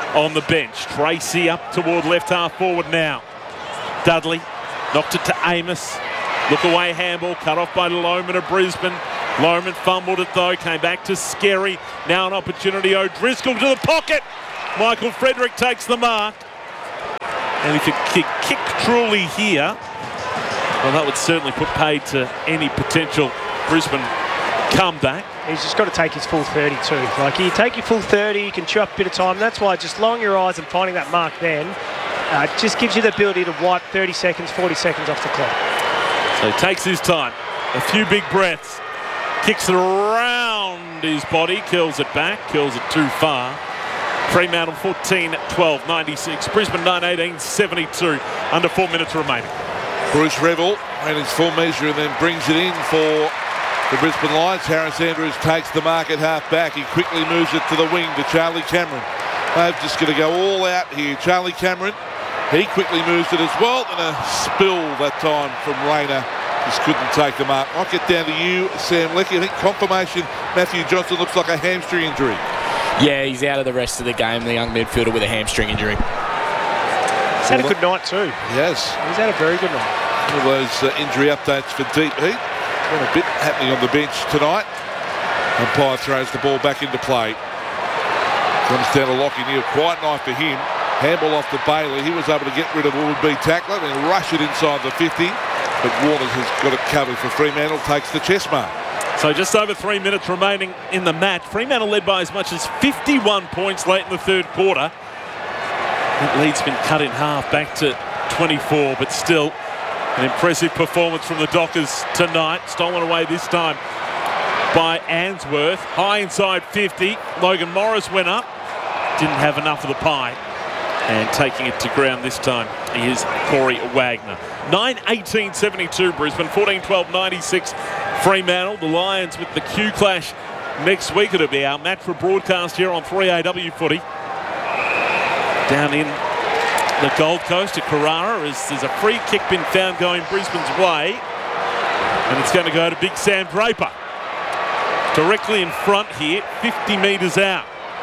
on the bench. Tracy up toward left half forward now. Dudley knocked it to Amos. Look away handball, cut off by Lohman of Brisbane. Lohman fumbled it though, came back to Skerry. Now an opportunity, O'Driscoll to the pocket. Michael Frederick takes the mark. And if you kick, kick truly here, well, that would certainly put paid to any potential Brisbane comeback. He's just got to take his full thirty too. Like, you take your full thirty, you can chew up a bit of time. That's why just lowering your eyes and finding that mark then uh, just gives you the ability to wipe thirty seconds, forty seconds off the clock. So he takes his time. A few big breaths. Kicks it around his body, kills it back, kills it too far. Fremantle fourteen twelve ninety-six. Brisbane nine eighteen seventy-two. Under four minutes remaining. Bruce Revel made his full measure and then brings it in for the Brisbane Lions. Harris Andrews takes the mark at half back. He quickly moves it to the wing to Charlie Cameron. They're just going to go all out here. Charlie Cameron, he quickly moves it as well. And a spill that time from Rayner. Just couldn't take the mark. I'll get down to you, Sam Leckie. I think confirmation, Matthew Johnson looks like a hamstring injury. Yeah, he's out of the rest of the game, the young midfielder with a hamstring injury. He's had a good night too. Yes. He's had a very good night. One of those uh, injury updates for Deep Heat. Been a bit happening on the bench tonight. Umpire throws the ball back into play. Comes down to Lockie Neal. Quiet night for him. Handball off to Bailey. He was able to get rid of a would-be tackler and rush it inside the fifty. But Warners has got it covered for Fremantle. Takes the chest mark. So just over three minutes remaining in the match. Fremantle led by as much as fifty-one points late in the third quarter. That lead's been cut in half back to twenty-four, but still an impressive performance from the Dockers tonight. Stolen away this time by Answorth. High inside fifty. Logan Morris went up. Didn't have enough of the pie. And taking it to ground this time is Corey Wagner. nine eighteen seventy-two Brisbane, fourteen twelve ninety-six Fremantle. The Lions with the Q Clash next week. It'll be our match for broadcast here on three A W Footy. Down in the Gold Coast at Carrara, as there's a free kick been found going Brisbane's way. And it's going to go to Big Sam Draper. Directly in front here, fifty metres out.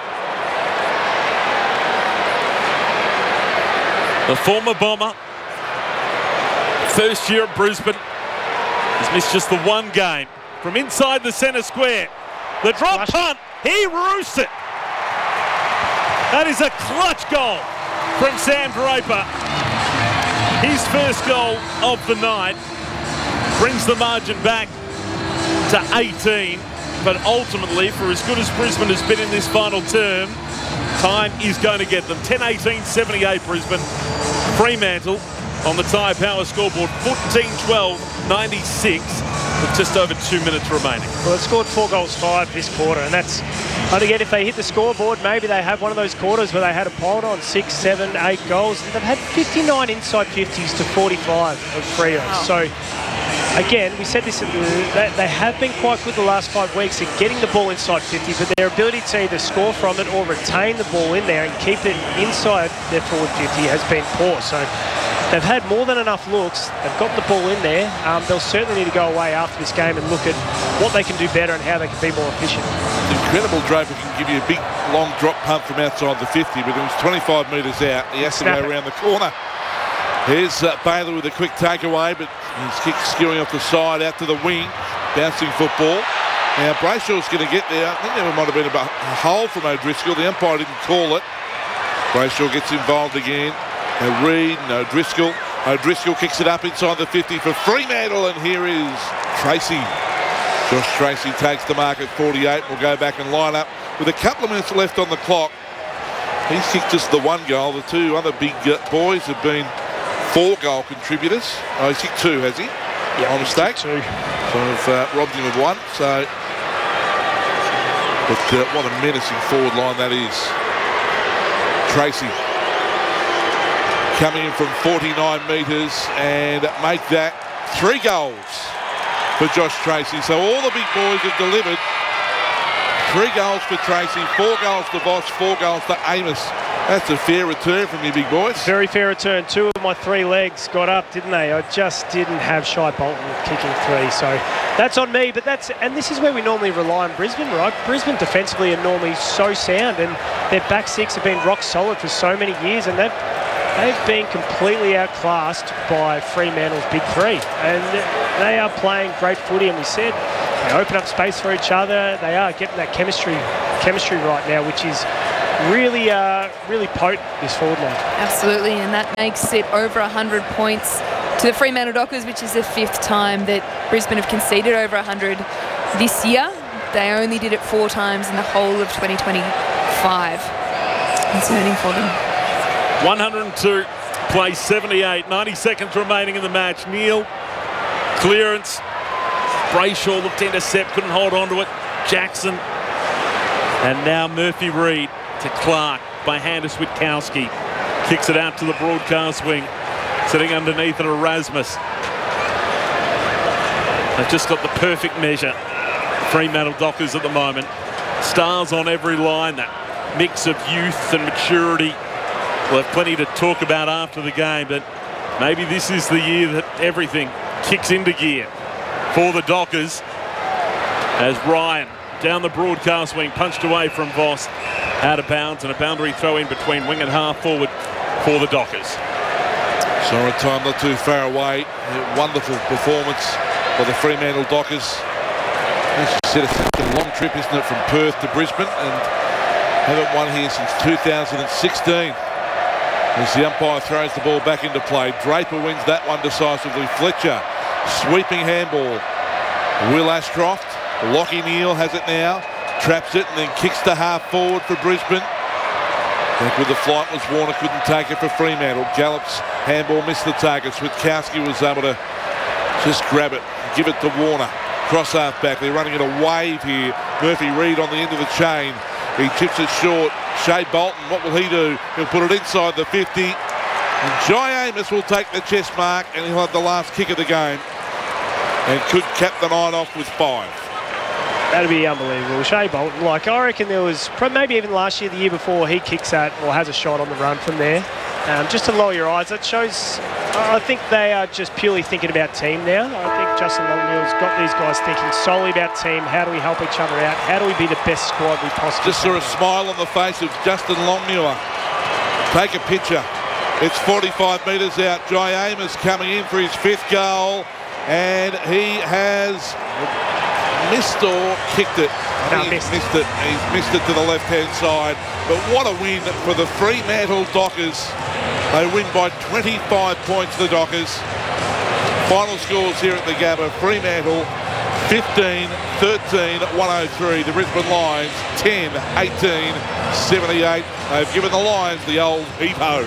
The former Bomber, first year at Brisbane, has missed just the one game. From inside the centre square, the drop punt, he roosts it. That is a clutch goal from Sam Draper. His first goal of the night brings the margin back to eighteen. But ultimately, for as good as Brisbane has been in this final term, time is going to get them. ten eighteen seventy-eight Brisbane. Fremantle on the Tyre Power scoreboard, fourteen twelve ninety-six, with just over two minutes remaining. Well, it scored four goals five this quarter, and that's, and again, if they hit the scoreboard, maybe they have one of those quarters where they had a piled on six, seven, eight goals. They've had fifty-nine inside fifties to forty-five of Freo. Wow. So, again, we said this, they, they have been quite good the last five weeks at getting the ball inside fifty, but their ability to either score from it or retain the ball in there and keep it inside their forward fifty has been poor. So they've had more than enough looks. They've got the ball in there. Um, they'll certainly need to go away after this game and look at what they can do better and how they can be more efficient. It's incredible. Draper can give you a big, long drop punt from outside the fifty, but it was twenty-five metres out. He has to go around the corner. Here's uh, Baylor with a quick takeaway, but his kick skewing off the side out to the wing. Bouncing football. Now Brayshaw's going to get there. I think there might have been a hole from O'Driscoll. The umpire didn't call it. Brayshaw gets involved again. Now Reid and O'Driscoll. O'Driscoll kicks it up inside the fifty for Fremantle, and here is Tracy. Josh Tracy takes the mark at forty-eight. We'll go back and line up with a couple of minutes left on the clock. He's kicked just the one goal. The two other big uh, boys have been four goal contributors. Oh, he's kicked two, has he? Yeah, on mistake. Two. So I've uh, robbed him of one. So, but uh, what a menacing forward line that is. Tracy coming in from forty-nine metres and make that three goals for Josh Tracy. So all the big boys have delivered. Three goals for Tracy, four goals to Voss, four goals to Amos That's a fair return from you big boys. Very fair return. Two of my three legs got up, didn't they? I just didn't have Shai Bolton kicking three, so that's on me. But that's and this is where we normally rely on Brisbane, right? Brisbane defensively are normally so sound, and their back six have been rock solid for so many years, and they've they've been completely outclassed by Fremantle's big three, and they are playing great footy. And we said they open up space for each other. They are getting that chemistry chemistry right now, which is really, uh, really potent, this forward line. Absolutely, and that makes it over one hundred points to the Fremantle Dockers, which is the fifth time that Brisbane have conceded over one hundred this year. They only did it four times in the whole of twenty twenty-five. Concerning for them. one hundred two, play seventy-eight, ninety seconds remaining in the match. Neal, clearance. Brayshaw looked to intercept, couldn't hold on to it. Jackson. And now Murphy Reid to Clark by Handus Witkowski. Kicks it out to the broadcast wing. Sitting underneath it, Erasmus. They've just got the perfect measure. Fremantle Dockers at the moment. Stars on every line. That mix of youth and maturity. We'll have plenty to talk about after the game, but maybe this is the year that everything kicks into gear for the Dockers. As Ryan down the broadcast wing, punched away from Voss, out of bounds, and a boundary throw in between wing and half forward for the Dockers. Sorry, time not too far away. A wonderful performance by the Fremantle Dockers. As you said, it's such a long trip, isn't it, from Perth to Brisbane, and haven't won here since two thousand sixteen. As the umpire throws the ball back into play, Draper wins that one decisively. Fletcher, sweeping handball. Will Ashcroft. Lockie Neal has it now, traps it and then kicks to half forward for Brisbane. Back with the flight was Warner, couldn't take it for Fremantle. Gallup's handball missed the target. Witkowski was able to just grab it, give it to Warner. Cross half back, they're running it a wave here. Murphy Reid on the end of the chain. He chips it short. Shai Bolton, what will he do? He'll put it inside the fifty. And Jai Amos will take the chest mark, and he'll have the last kick of the game. And could cap the night off with five. That'd be unbelievable. Shai Bolton, like I reckon there was maybe even last year, the year before, he kicks at or has a shot on the run from there. Um, just to lower your eyes, that shows. I think they are just purely thinking about team now. I think Justin Longmuir's got these guys thinking solely about team. How do we help each other out? How do we be the best squad we possibly Just saw a smile on the face of Justin Longmuir. Take a picture. It's forty-five metres out. Jai Amos coming in for his fifth goal, and he has missed or kicked it. No, he missed. missed it. He's missed it to the left-hand side. But what a win for the Fremantle Dockers. They win by twenty-five points, the Dockers. Final scores here at the Gabba. Fremantle fifteen thirteen one oh three. The Brisbane Lions ten eighteen seventy-eight. They've given the Lions the old heap-ho.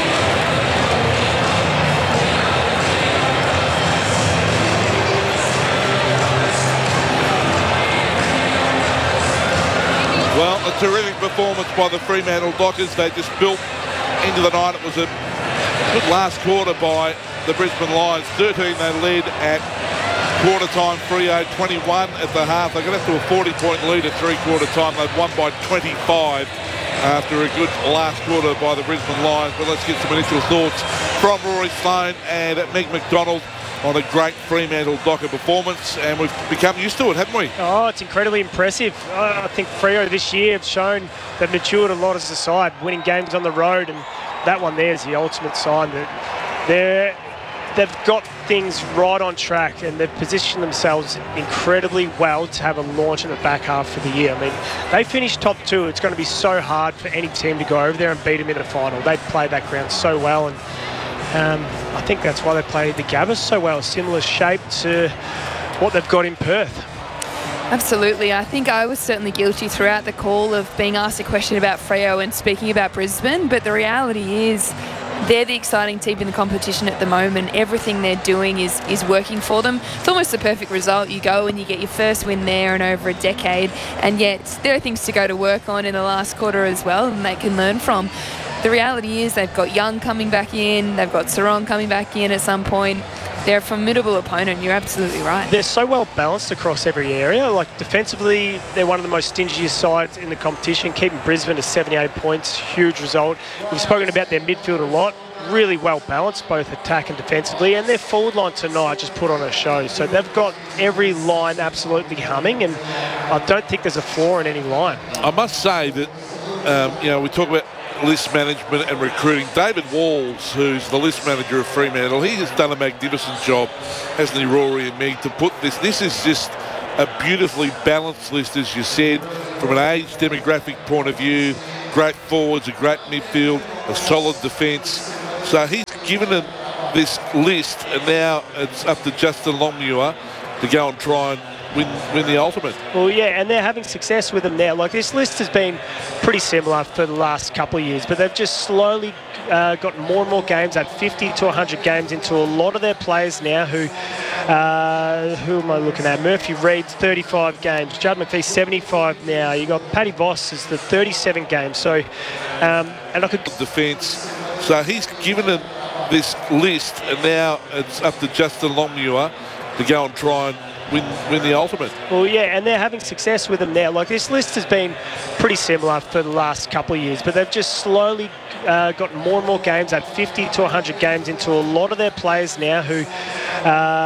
Well, a terrific performance by the Fremantle Dockers. They just built into the night. It was a good last quarter by the Brisbane Lions. thirteen they led at quarter time. Freo twenty-one at the half. They got up to a forty point lead at three quarter time. They'd won by twenty-five after a good last quarter by the Brisbane Lions. But let's get some initial thoughts from Rory Sloane and Meg McDonald on a great Fremantle Docker performance, and we've become used to it, haven't we? Oh, it's incredibly impressive. I think Freo this year have shown they've matured a lot as a side, winning games on the road, and that one there is the ultimate sign that they're, they've got things right on track, and they've positioned themselves incredibly well to have a launch in the back half for the year. I mean, they finished top two. It's going to be so hard for any team to go over there and beat them in the final. They've played that ground so well, and Um, I think that's why they played the Gabba so well, similar shape to what they've got in Perth. Absolutely. I think I was certainly guilty throughout the call of being asked a question about Freo and speaking about Brisbane, but the reality is they're the exciting team in the competition at the moment. Everything they're doing is, is working for them. It's almost the perfect result. You go and you get your first win there in over a decade, and yet there are things to go to work on in the last quarter as well, and they can learn from. The reality is they've got Young coming back in, they've got Sarong coming back in at some point. they're a formidable opponent. You're absolutely right. They're so well balanced across every area. Like defensively, they're one of the most stingiest sides in the competition, keeping Brisbane to seventy-eight points. Huge result. We've spoken about their midfield a lot. Really well balanced, both attack and defensively, and their forward line tonight just put on a show. So they've got every line absolutely humming, and I don't think there's a flaw in any line. I must say that, um, you know, we talk about list management and recruiting. David Walls, who's the list manager of Fremantle, he has done a magnificent job, hasn't he, Rory and Meg, to put this. This is just a beautifully balanced list, as you said, from an age demographic point of view. Great forwards, a great midfield, a solid defence. So he's given them this list, and now it's up to Justin Longmuir to go and try and win, win the ultimate. Well, yeah, and they're having success with them now. Like, this list has been pretty similar for the last couple of years, but they've just slowly uh, gotten more and more games, at fifty to one hundred games into a lot of their players now who, uh, who am I looking at? Murphy Reed's thirty-five games, Judd McPhee seventy-five now. You got Paddy Voss is the thirty-seven games. So, um, and I could... Defence. So he's given them this list, and now it's up to Justin Longmuir to go and try and win, win the ultimate. Well, yeah, and they're having success with them now. Like, this list has been pretty similar for the last couple of years, but they've just slowly uh, gotten more and more games, at fifty to one hundred games into a lot of their players now who, uh,